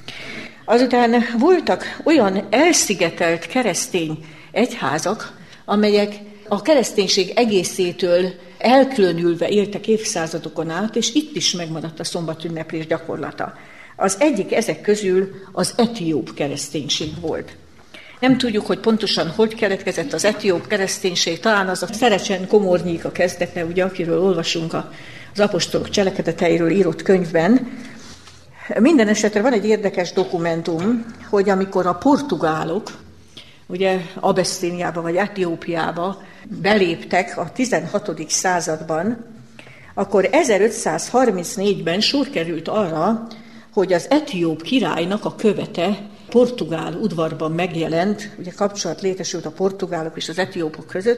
Azután voltak olyan elszigetelt keresztény egyházak, amelyek a kereszténység egészétől elkülönülve éltek évszázadokon át, és itt is megmaradt a szombatünneplés gyakorlata. Az egyik ezek közül az etióp kereszténység volt. Nem tudjuk, hogy pontosan hogy keletkezett az etióp kereszténység, talán az a Szerecsen Komornyik a kezdete, ugye, akiről olvasunk az apostolok cselekedeteiről írott könyvben. Minden esetre van egy érdekes dokumentum, hogy amikor a portugálok, ugye Abeszíniába vagy Etiópiába beléptek a 16. században, akkor 1534-ben sor került arra, hogy az etióp királynak a követe portugál udvarban megjelent, ugye kapcsolat létesült a portugálok és az etiópok között,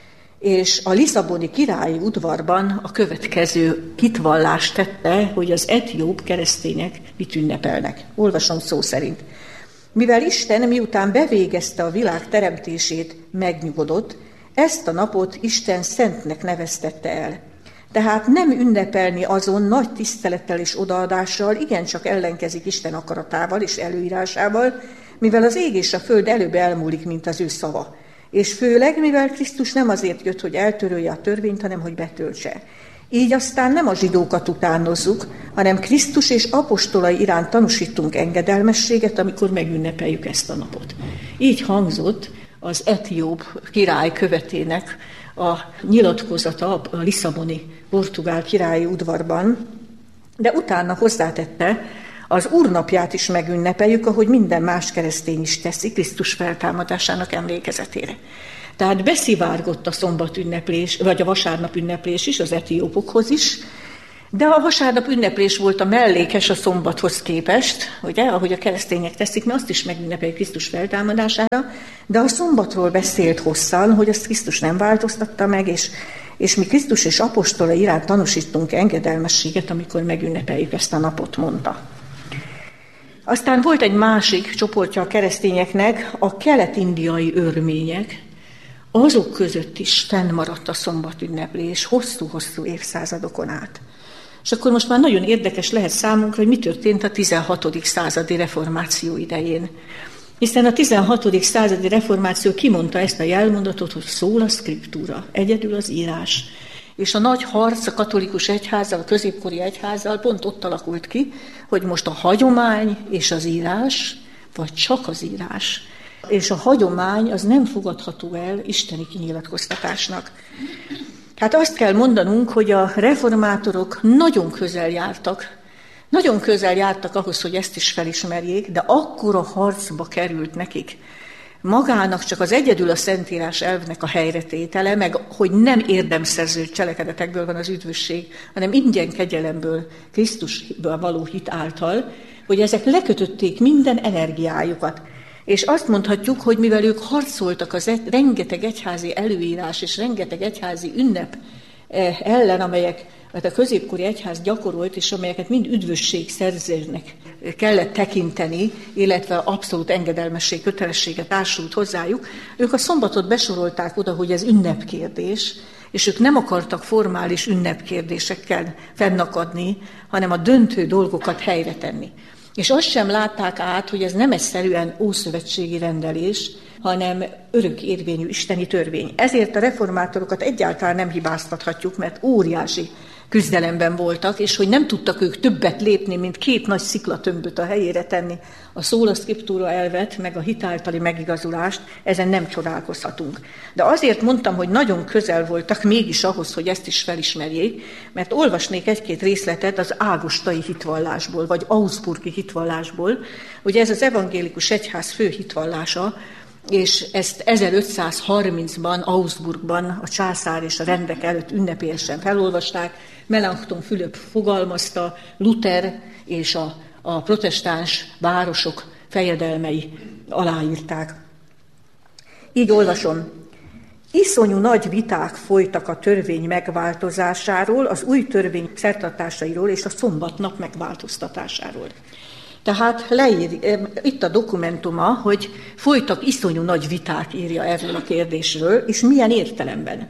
és a lisszaboni királyi udvarban a következő hitvallást tette, hogy az etióp keresztények mit ünnepelnek. Olvasom szó szerint. Mivel Isten miután bevégezte a világ teremtését, megnyugodott, ezt a napot Isten szentnek neveztette el. Tehát nem ünnepelni azon nagy tisztelettel és odaadással, igencsak ellenkezik Isten akaratával és előírásával, mivel az ég és a föld előbb elmúlik, mint az ő szava. És főleg, mivel Krisztus nem azért jött, hogy eltörölje a törvényt, hanem hogy betöltse. Így aztán nem a zsidókat utánozzuk, hanem Krisztus és apostolai iránt tanúsítunk engedelmességet, amikor megünnepeljük ezt a napot. Így hangzott az etióp király követének a nyilatkozata a lisszaboni portugál királyi udvarban, de utána hozzátette, az Úrnapját is megünnepeljük, ahogy minden más keresztény is teszi, Krisztus feltámadásának emlékezetére. Tehát beszivárgott a szombatünneplés, vagy a vasárnap ünneplés is az etiópokhoz is, de a vasárnap ünneplés volt a mellékes a szombathoz képest, ugye, ahogy a keresztények teszik, mi azt is megünnepeljük Krisztus feltámadására, de a szombatról beszélt hosszan, hogy azt Krisztus nem változtatta meg, és mi Krisztus és apostolai iránt tanúsítunk engedelmességet, amikor megünnepeljük ezt a napot, mondta. Aztán volt egy másik csoportja a keresztényeknek, a kelet-indiai örmények, azok között is fennmaradt a szombatünneplés hosszú-hosszú évszázadokon át. És akkor most már nagyon érdekes lehet számunkra, hogy mi történt a 16. századi reformáció idején. Hiszen a 16. századi reformáció kimondta ezt a jelmondatot, hogy szól a szkriptúra, egyedül az írás. És a nagy harc a katolikus egyházzal, a középkori egyházzal pont ott alakult ki, hogy most a hagyomány és az írás, vagy csak az írás. És a hagyomány az nem fogadható el isteni kinyilatkoztatásnak. Hát azt kell mondanunk, hogy a reformátorok nagyon közel jártak ahhoz, hogy ezt is felismerjék, de akkora harcba került nekik magának csak az egyedül a Szentírás elvnek a helyretétele, meg hogy nem érdemszerző cselekedetekből van az üdvösség, hanem ingyen kegyelemből, Krisztusban való hit által, hogy ezek lekötötték minden energiájukat. És azt mondhatjuk, hogy mivel ők harcoltak az rengeteg egyházi előírás és rengeteg egyházi ünnep ellen, amelyek a középkori egyház gyakorolt, és amelyeket mind üdvösségszerzőnek kellett tekinteni, illetve abszolút engedelmesség, kötelessége társult hozzájuk, ők a szombatot besorolták oda, hogy ez ünnepkérdés, és ők nem akartak formális ünnepkérdésekkel fennakadni, hanem a döntő dolgokat helyre tenni. És azt sem látták át, hogy ez nem egyszerűen ószövetségi rendelés, hanem örök érvényű isteni törvény. Ezért a reformátorokat egyáltalán nem hibáztathatjuk, mert óriási küzdelemben voltak, és hogy nem tudtak ők többet lépni, mint 2 nagy sziklatömböt a helyére tenni, a sola scriptura elvet, meg a hitáltali megigazulást, ezen nem csodálkozhatunk. De azért mondtam, hogy nagyon közel voltak mégis ahhoz, hogy ezt is felismerjék, mert olvasnék 1-2 részletet az ágostai hitvallásból, vagy augsburgi hitvallásból, ugye ez az evangélikus egyház fő hitvallása, és ezt 1530-ban Augsburgban a császár és a rendek előtt ünnepélyesen felolvasták. Melanchthon Fülöp fogalmazta, Luther és a protestáns városok fejedelmei aláírták. Így olvasom. Iszonyú nagy viták folytak a törvény megváltozásáról, az új törvény szertartásairól és a szombatnap megváltoztatásáról. Tehát itt a dokumentuma, hogy folytak iszonyú nagy viták, írja erről a kérdésről, és milyen értelemben.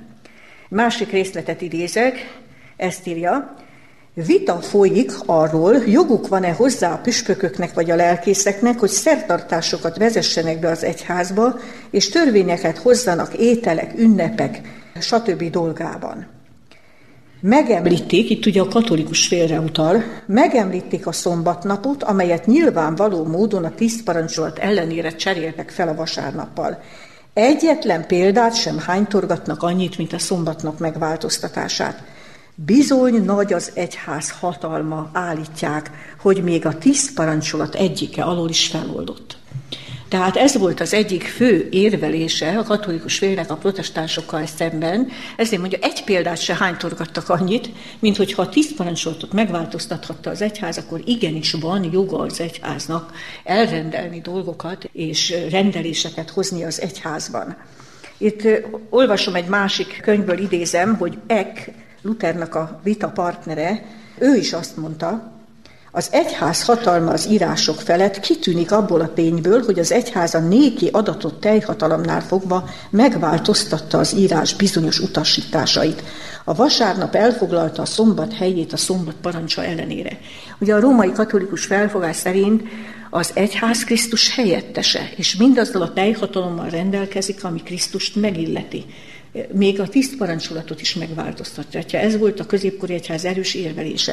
Másik részletet idézek, ezt írja, vita folyik arról, joguk van-e hozzá a püspököknek vagy a lelkészeknek, hogy szertartásokat vezessenek be az egyházba, és törvényeket hozzanak ételek, ünnepek, stb. Dolgában. Megemlítik, itt ugye a katolikus félre utal, megemlítik a szombatnapot, amelyet nyilvánvaló módon a 10 parancsolat ellenére cseréltek fel a vasárnappal. Egyetlen példát sem hánytorgatnak annyit, mint a szombatnap megváltoztatását. Bizony nagy az egyház hatalma, állítják, hogy még a 10 parancsolat egyike alól is feloldott. Tehát ez volt az egyik fő érvelése a katolikus félnek a protestánsokkal szemben. Ezért mondja, egy példát se hánytorgattak annyit, mint hogyha a 10 parancsolatot megváltoztathatta az egyház, akkor igenis van joga az egyháznak elrendelni dolgokat és rendeléseket hozni az egyházban. Itt olvasom egy másik könyvből, idézem, hogy Eck, Luthernak a vita partnere, ő is azt mondta, az egyház hatalma az írások felett kitűnik abból a tényből, hogy az egyház a néki adatott teljhatalomnál fogva megváltoztatta az írás bizonyos utasításait. A vasárnap elfoglalta a szombat helyét a szombat parancsa ellenére. Ugye a római katolikus felfogás szerint az egyház Krisztus helyettese, és mindazzal a teljhatalommal rendelkezik, ami Krisztust megilleti. Még a 10 parancsolatot is megváltoztatja. Ez volt a középkori egyház erős érvelése.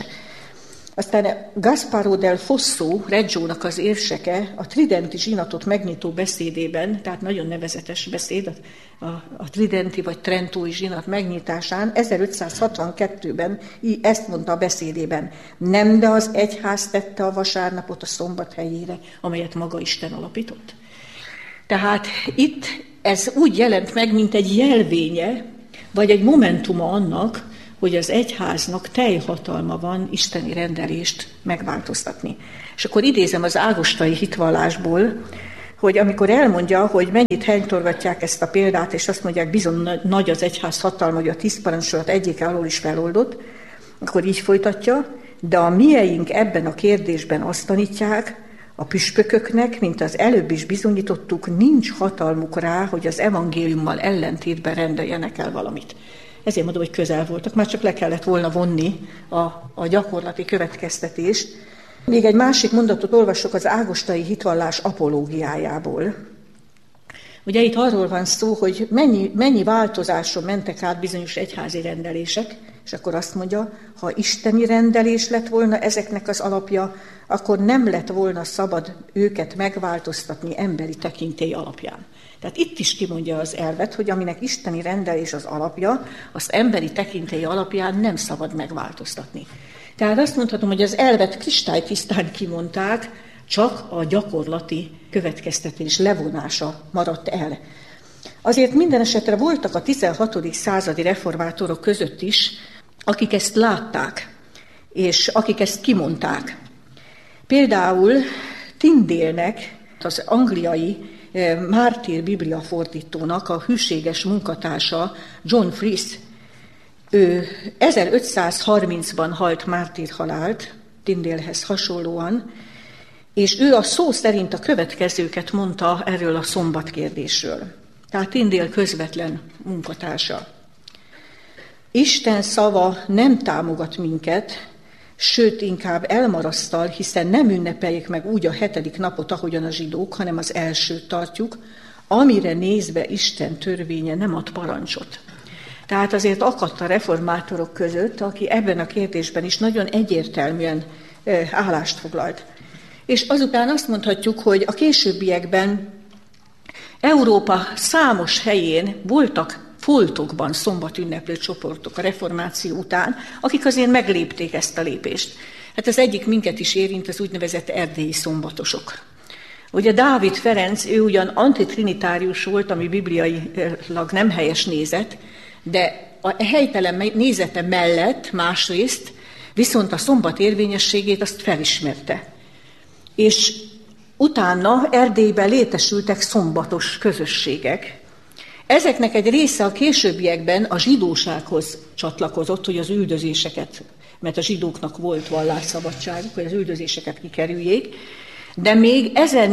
Aztán Gasparo del Fosso, Reggiónak az érseke, a tridenti zsinatot megnyitó beszédében, tehát nagyon nevezetes beszéd, a tridenti vagy trentói zsinat megnyitásán, 1562-ben ezt mondta a beszédében, nem de az egyház tette a vasárnapot a szombat helyére, amelyet maga Isten alapított. Tehát itt ez úgy jelent meg, mint egy jelvénye, vagy egy momentuma annak, hogy az egyháznak teljhatalma van isteni rendelést megváltoztatni. És akkor idézem az ágostai hitvallásból, hogy amikor elmondja, hogy mennyit hánytorgatják ezt a példát, és azt mondják, bizony nagy az egyház hatalma, hogy a 10 parancsolat egyike alól is feloldott, akkor így folytatja, de a mieink ebben a kérdésben azt tanítják, a püspököknek, mint az előbb is bizonyítottuk, nincs hatalmuk rá, hogy az evangéliummal ellentétben rendeljenek el valamit. Ezért mondom, hogy közel voltak, már csak le kellett volna vonni a gyakorlati következtetést. Még egy másik mondatot olvasok az ágostai hitvallás apológiájából. Ugye itt arról van szó, hogy mennyi változáson mentek át bizonyos egyházi rendelések, és akkor azt mondja, ha isteni rendelés lett volna ezeknek az alapja, akkor nem lett volna szabad őket megváltoztatni emberi tekintély alapján. Tehát itt is kimondja az elvet, hogy aminek isteni rendelés az alapja, azt emberi tekintély alapján nem szabad megváltoztatni. Tehát azt mondhatom, hogy az elvet kristálytisztán kimondták, csak a gyakorlati következtetés levonása maradt el. Azért minden esetre voltak a 16. századi reformátorok között is, akik ezt látták, és akik ezt kimondták. Például Tyndalenek, az angliai mártír bibliafordítónak a hűséges munkatársa John Fries, ő 1530-ban halt mártírhalált, Tyndalehez hasonlóan, és ő a szó szerint a következőket mondta erről a szombatkérdésről. Tehát Tyndale közvetlen munkatársa. Isten szava nem támogat minket, sőt inkább elmarasztal, hiszen nem ünnepeljük meg úgy a 7. napot, ahogyan a zsidók, hanem az elsőt tartjuk, amire nézve Isten törvénye nem ad parancsot. Tehát azért akadt a reformátorok között, aki ebben a kérdésben is nagyon egyértelműen állást foglalt. És azután azt mondhatjuk, hogy a későbbiekben Európa számos helyén voltak foltokban szombatünneplő csoportok a reformáció után, akik azért meglépték ezt a lépést. Hát az egyik minket is érint, az úgynevezett erdélyi szombatosok. Ugye Dávid Ferenc, ő ugyan antitrinitárius volt, ami bibliailag nem helyes nézet, de a helytelen nézete mellett másrészt viszont a szombat érvényességét azt felismerte. És utána Erdélyben létesültek szombatos közösségek. Ezeknek egy része a későbbiekben a zsidósághoz csatlakozott, hogy az üldözéseket, mert a zsidóknak volt vallásszabadságuk, hogy az üldözéseket kikerüljék, de még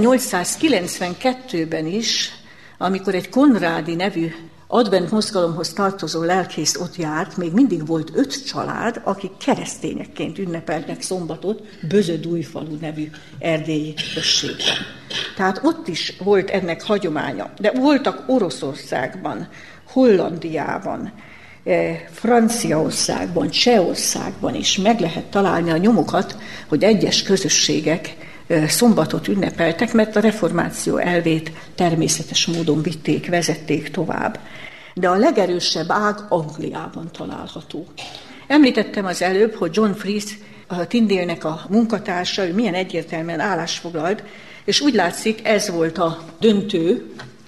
1892-ben is, amikor egy Konrádi nevű advent mozgalomhoz tartozó lelkész ott járt, még mindig volt 5 család, akik keresztényekként ünnepeltek szombatot Bözödújfalu nevű erdélyi községben. Tehát ott is volt ennek hagyománya. De voltak Oroszországban, Hollandiában, Franciaországban, Csehországban is meg lehet találni a nyomokat, hogy egyes közösségek szombatot ünnepeltek, mert a reformáció elvét természetes módon vitték, vezették tovább. De a legerősebb ág Angliában található. Említettem az előbb, hogy John Fries, a Tyndale-nek a munkatársa, ő milyen egyértelműen állásfoglalt, és úgy látszik, ez volt a döntő,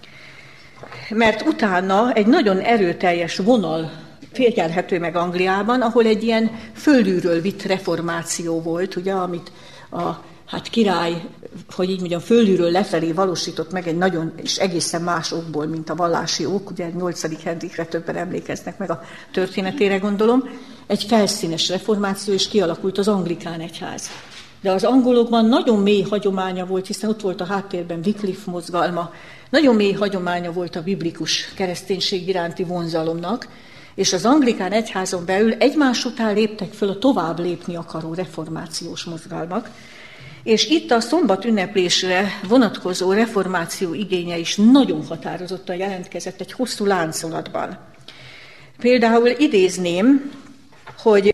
mert utána egy nagyon erőteljes vonal figyelhető meg Angliában, ahol egy ilyen fölülről vitt reformáció volt, ugye, amit a király, hogy így mondjam, fölülről lefelé valósított meg egy nagyon, és egészen más okból, mint a vallási ok, ugye 8. Henrikre többen emlékeznek meg a történetére, gondolom, egy felszínes reformáció, és kialakult az anglikán egyház. De az angolokban nagyon mély hagyománya volt, hiszen ott volt a háttérben Wycliffe mozgalma, nagyon mély hagyománya volt a biblikus kereszténység iránti vonzalomnak, és az anglikán egyházon belül egymás után léptek föl a tovább lépni akaró reformációs mozgalmak, és itt a szombat ünneplésre vonatkozó reformáció igénye is nagyon határozottan jelentkezett egy hosszú láncolatban. Például idézném, hogy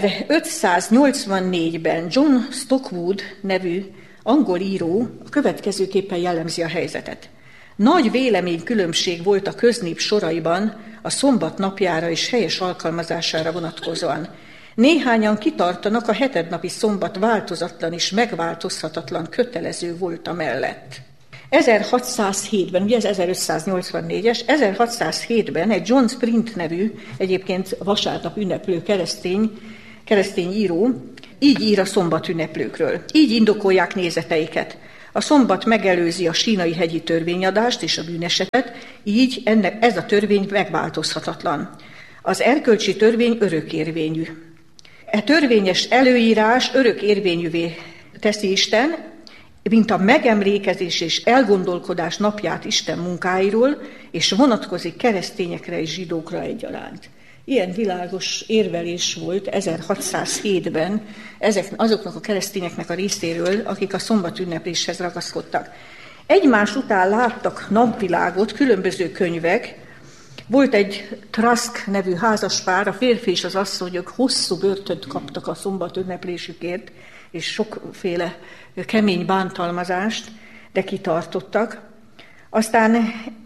1584-ben John Stockwood nevű angol író a következőképpen jellemzi a helyzetet. Nagy véleménykülönbség volt a köznép soraiban a szombat napjára és helyes alkalmazására vonatkozóan. Néhányan kitartanak a hetednapi szombat változatlan és megváltozhatatlan kötelező volt amellett. 1607-ben, ugye ez 1584-es, 1607-ben egy John Sprint nevű, egyébként vasárnap ünneplő keresztény író, így ír a szombatünneplőkről. Így indokolják nézeteiket. A szombat megelőzi a sínai hegyi törvényadást és a bűnesetet, így ez a törvény megváltozhatatlan. Az erkölcsi törvény örökérvényű. E törvényes előírás örökérvényűvé teszi Isten, mint a megemlékezés és elgondolkodás napját Isten munkáiról, és vonatkozik keresztényekre és zsidókra egyaránt. Ilyen világos érvelés volt 1607-ben azoknak a keresztényeknek a részéről, akik a szombatünnepléshez ragaszkodtak. egymás után láttak napvilágot különböző könyvek. Volt egy Trask nevű házaspár, a férfi és az asszonyok hosszú börtönt kaptak a szombat ünneplésükért, és sokféle kemény bántalmazást, de kitartottak. Aztán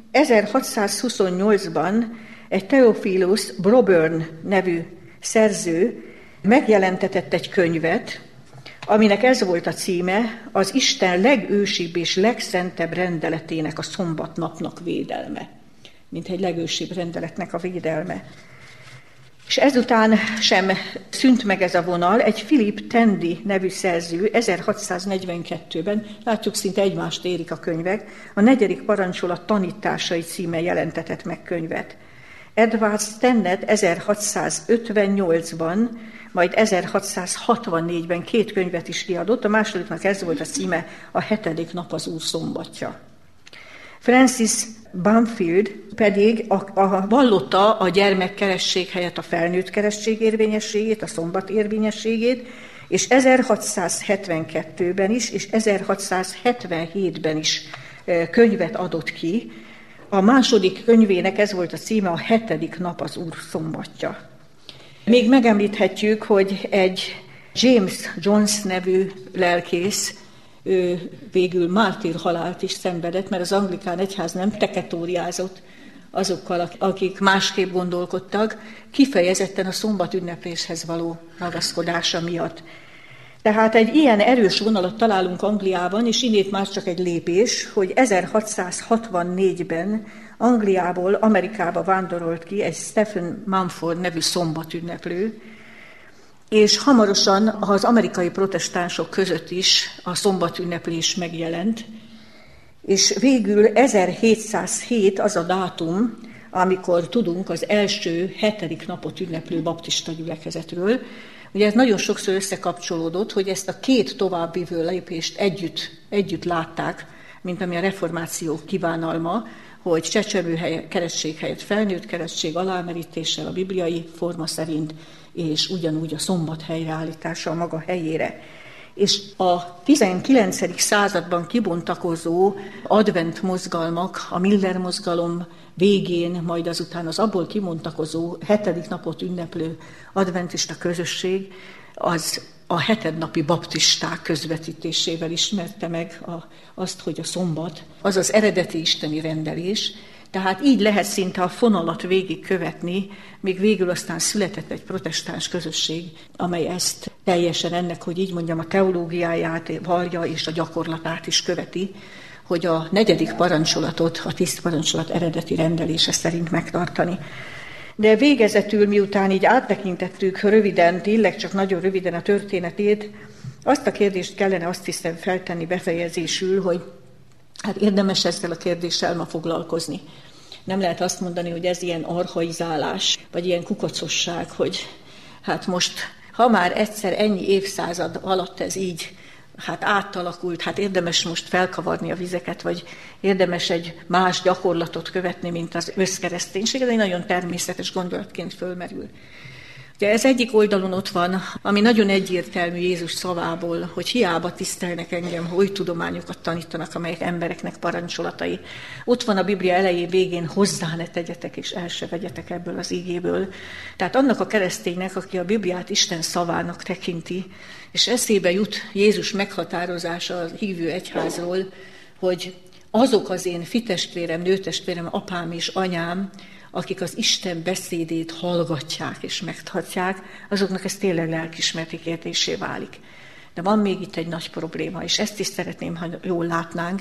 1628-ban egy Theophilus Broburn nevű szerző megjelentetett egy könyvet, aminek ez volt a címe, az Isten legősibb és legszentebb rendeletének, a szombatnapnak védelme. Mint egy legősibb rendeletnek a védelme. És ezután sem szűnt meg ez a vonal, egy Philip Tandy nevű szerző 1642-ben, látjuk, szinte egymást érik a könyvek, a 4. parancsolat tanításai címmel jelentetett meg könyvet. Edward Stennett 1658-ban, majd 1664-ben 2 könyvet is kiadott, a másodiknak ez volt a címe, a 7. nap az Úr szombatja. Francis Bamfield pedig vallotta a gyermekkeresség helyett a felnőtt keresség érvényességét, a szombat érvényességét, és 1672-ben is, és 1677-ben is könyvet adott ki. A második könyvének ez volt a címe, a 7. nap az Úr szombatja. Még megemlíthetjük, hogy egy James Jones nevű lelkész, ő végül mártírhalált is szenvedett, mert az anglikán egyház nem teketóriázott azokkal, akik másképp gondolkodtak, kifejezetten a szombat ünnepléshez való ragaszkodása miatt. Tehát egy ilyen erős vonalat találunk Angliában, és innét már csak egy lépés, hogy 1664-ben Angliából Amerikába vándorolt ki egy Stephen Mumford nevű szombatünneplő, és hamarosan az amerikai protestánsok között is a szombatünneplés megjelent, és végül 1707 az a dátum, amikor tudunk az első 7. napot ünneplő baptista gyülekezetről. Ugye ez nagyon sokszor összekapcsolódott, hogy ezt a 2 továbbvívő lépést együtt látták, mint ami a reformáció kívánalma, hogy csecsemő keresztség helyett felnőtt keresztség alámerítéssel a bibliai forma szerint, és ugyanúgy a szombat helyreállítása a maga helyére. És a 19. században kibontakozó advent mozgalmak, a Miller mozgalom végén, majd azután az abból kibontakozó 7. napot ünneplő adventista közösség, az a 7. napi baptisták közvetítésével ismerte meg azt, hogy a szombat az az eredeti isteni rendelés, tehát így lehet szinte a fonalat végigkövetni, még végül aztán született egy protestáns közösség, amely ezt teljesen ennek, hogy így mondjam, a teológiáját vallja és a gyakorlatát is követi, hogy a 4. parancsolatot, a 10 parancsolat eredeti rendelése szerint megtartani. De végezetül, miután így áttekintettük röviden, tényleg csak nagyon röviden a történetét, azt a kérdést kellene azt hiszem feltenni befejezésül, hogy hát érdemes ezzel a kérdéssel ma foglalkozni. Nem lehet azt mondani, hogy ez ilyen archaizálás, vagy ilyen kukacosság, hogy hát most, ha már egyszer ennyi évszázad alatt ez így hát átalakult, hát érdemes most felkavarni a vizeket, vagy érdemes egy más gyakorlatot követni, mint az összkereszténység. Ez egy nagyon természetes gondolatként fölmerül. De ez egyik oldalon ott van, ami nagyon egyértelmű Jézus szavából, hogy hiába tisztelnek engem, hogy tudományokat tanítanak, amelyek embereknek parancsolatai. Ott van a Biblia elején, végén, hozzá ne tegyetek, és el se vegyetek ebből az ígéből. Tehát annak a kereszténynek, aki a Bibliát Isten szavának tekinti, és eszébe jut Jézus meghatározása a hívő egyházról, hogy azok az én fitestvérem, nőtestvérem, apám és anyám, akik az Isten beszédét hallgatják és megtartják, azoknak ez tényleg lelkiismereti kérdésé válik. De van még itt egy nagy probléma, és ezt is szeretném, ha jól látnánk.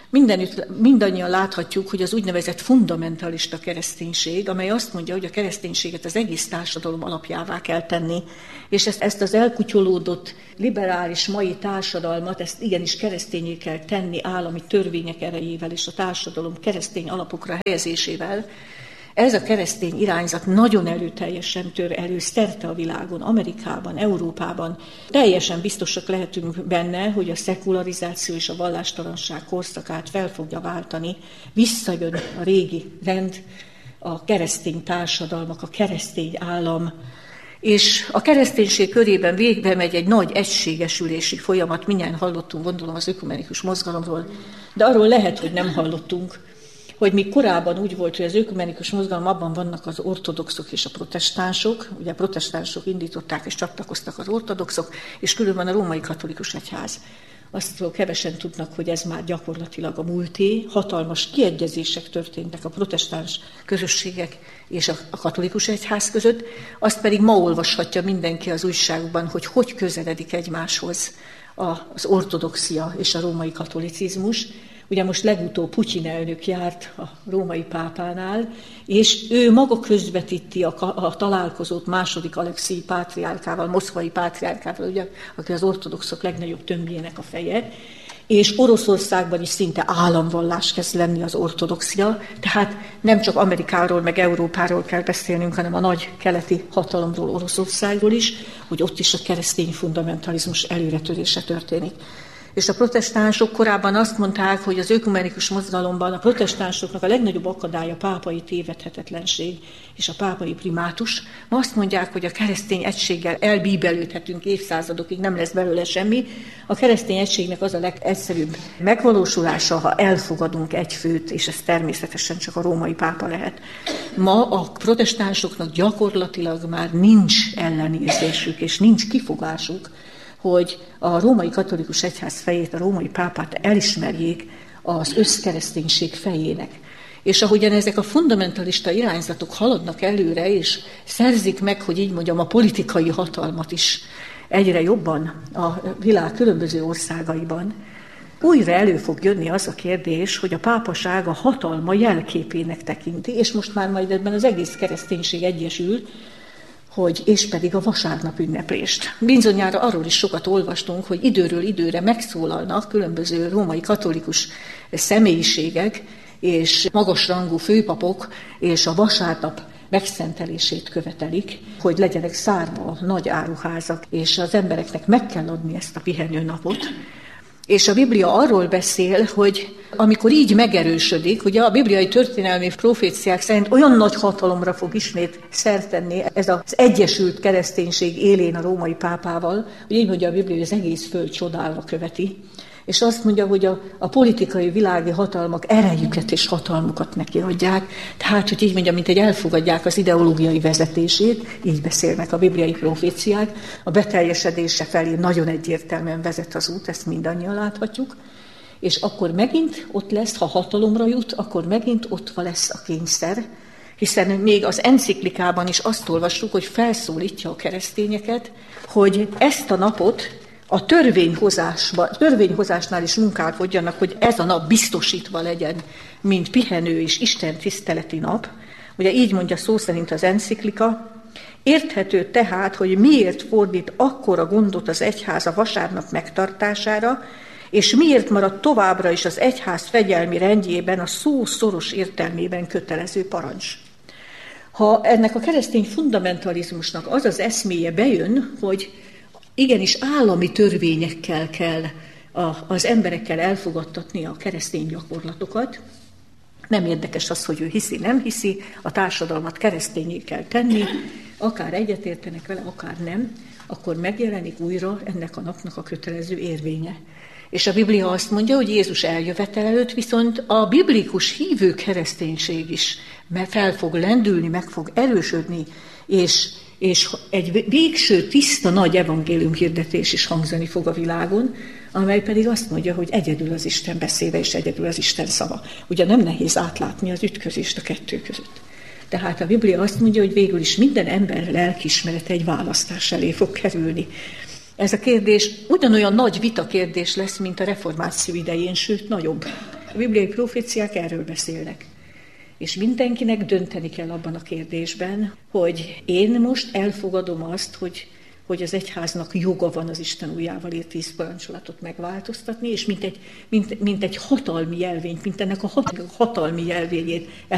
Mindannyian láthatjuk, hogy az úgynevezett fundamentalista kereszténység, amely azt mondja, hogy a kereszténységet az egész társadalom alapjává kell tenni, és ezt az elkutyolódott, liberális mai társadalmat, ezt igenis keresztényé kell tenni állami törvények erejével és a társadalom keresztény alapokra helyezésével. Ez a keresztény irányzat nagyon erőteljesen tör elő szerte a világon, Amerikában, Európában. Teljesen biztosak lehetünk benne, hogy a szekularizáció és a vallástalanság korszakát fel fogja váltani, visszajön a régi rend, a keresztény társadalmak, a keresztény állam, És a kereszténység körében végbe megy egy nagy egységesülési folyamat, mindjárt hallottunk, gondolom, az ökumenikus mozgalomról, de arról lehet, hogy nem hallottunk, hogy még korábban úgy volt, hogy az ökumenikus mozgalom, abban vannak az ortodoxok és a protestánsok, ugye a protestánsok indították és csatlakoztak az ortodoxok, és különben a római katolikus egyház. Aztól kevesen tudnak, hogy ez már gyakorlatilag a múlté, hatalmas kiegyezések történtek a protestáns közösségek és a katolikus egyház között, azt pedig ma olvashatja mindenki az újságban, hogy közeledik egymáshoz az ortodoxia és a római katolicizmus. Ugye most legutóbb Putyin elnök járt a római pápánál, és ő maga közvetíti a találkozót második Alekszij pátriárkával, moszkvai pátriárkával, ugye, aki az ortodoxok legnagyobb tömbjének a feje, és Oroszországban is szinte államvallás kezd lenni az ortodoxia, tehát nem csak Amerikáról meg Európáról kell beszélnünk, hanem a nagy keleti hatalomról, Oroszországról is, hogy ott is a keresztény fundamentalizmus előretörése történik. És a protestánsok korábban azt mondták, hogy az ökumenikus mozgalomban a protestánsoknak a legnagyobb akadálya a pápai tévedhetetlenség és a pápai primátus. Ma azt mondják, hogy a keresztény egységgel elbíbelődhetünk évszázadokig, nem lesz belőle semmi. A keresztény egységnek az a legegyszerűbb megvalósulása, ha elfogadunk egy főt, és ez természetesen csak a római pápa lehet. Ma a protestánsoknak gyakorlatilag már nincs ellenérzésük, és nincs kifogásuk, hogy a római katolikus egyház fejét, a római pápát elismerjék az összkereszténység fejének. És ahogyan ezek a fundamentalista irányzatok haladnak előre, és szerzik meg, hogy így mondjam, a politikai hatalmat is egyre jobban a világ különböző országaiban, újra elő fog jönni az a kérdés, hogy a pápaság a hatalma jelképének tekinti, és most már majd ebben az egész kereszténység egyesül, és pedig a vasárnap ünneplést. Bizonyára arról is sokat olvastunk, hogy időről időre megszólalnak különböző római katolikus személyiségek és magasrangú főpapok, és a vasárnap megszentelését követelik, hogy legyenek szárva nagy áruházak, és az embereknek meg kell adni ezt a pihenőnapot. És a Biblia arról beszél, hogy amikor így megerősödik, ugye a bibliai történelmi proféciák szerint olyan nagy hatalomra fog ismét szert tenni ez az egyesült kereszténység élén a római pápával, hogy így mondja a Biblia, hogy az egész föld csodálva követi. És azt mondja, hogy a politikai világi hatalmak erejüket és hatalmukat neki adják. Tehát, hogy így mondja, mint egy elfogadják az ideológiai vezetését, így beszélnek a bibliai proféciák, a beteljesedése felé nagyon egyértelműen vezet az út, ezt mindannyian láthatjuk. És akkor megint ott lesz, ha hatalomra jut, akkor megint ott lesz a kényszer, hiszen még az enciklikában is azt olvassuk, hogy felszólítja a keresztényeket, hogy ezt a napot a törvényhozásnál is munkálkodjanak, hogy ez a nap biztosítva legyen, mint pihenő és Isten tiszteleti nap. Ugye így mondja szó szerint az enciklika. Érthető tehát, hogy miért fordít akkora gondot az egyház a vasárnap megtartására, és miért marad továbbra is az egyház fegyelmi rendjében a szó szoros értelmében kötelező parancs. Ha ennek a keresztény fundamentalizmusnak az az eszméje bejön, hogy igenis állami törvényekkel kell az emberekkel elfogadtatni a keresztény gyakorlatokat, nem érdekes az, hogy ő hiszi, nem hiszi, a társadalmat keresztényé kell tenni, akár egyetértenek vele, akár nem, akkor megjelenik újra ennek a napnak a kötelező érvénye. És a Biblia azt mondja, hogy Jézus eljövetel előtt viszont a biblikus hívő kereszténység is fel fog lendülni, meg fog erősödni, és egy végső, tiszta, nagy evangélium hirdetés is hangzani fog a világon, amely pedig azt mondja, hogy egyedül az Isten beszéde és egyedül az Isten szava. Ugye nem nehéz átlátni az ütközést a kettő között. Tehát a Biblia azt mondja, hogy végül is minden ember lelkiismerete egy választás elé fog kerülni. Ez a kérdés ugyanolyan nagy vitakérdés lesz, mint a reformáció idején, sőt nagyobb. A bibliai proféciák erről beszélnek. És mindenkinek dönteni kell abban a kérdésben, hogy én most elfogadom azt, hogy az egyháznak joga van az Isten ujjával írt 10 parancsolatot megváltoztatni, és mint egy hatalmi jelvényt, mint ennek a hatalmi jelvényét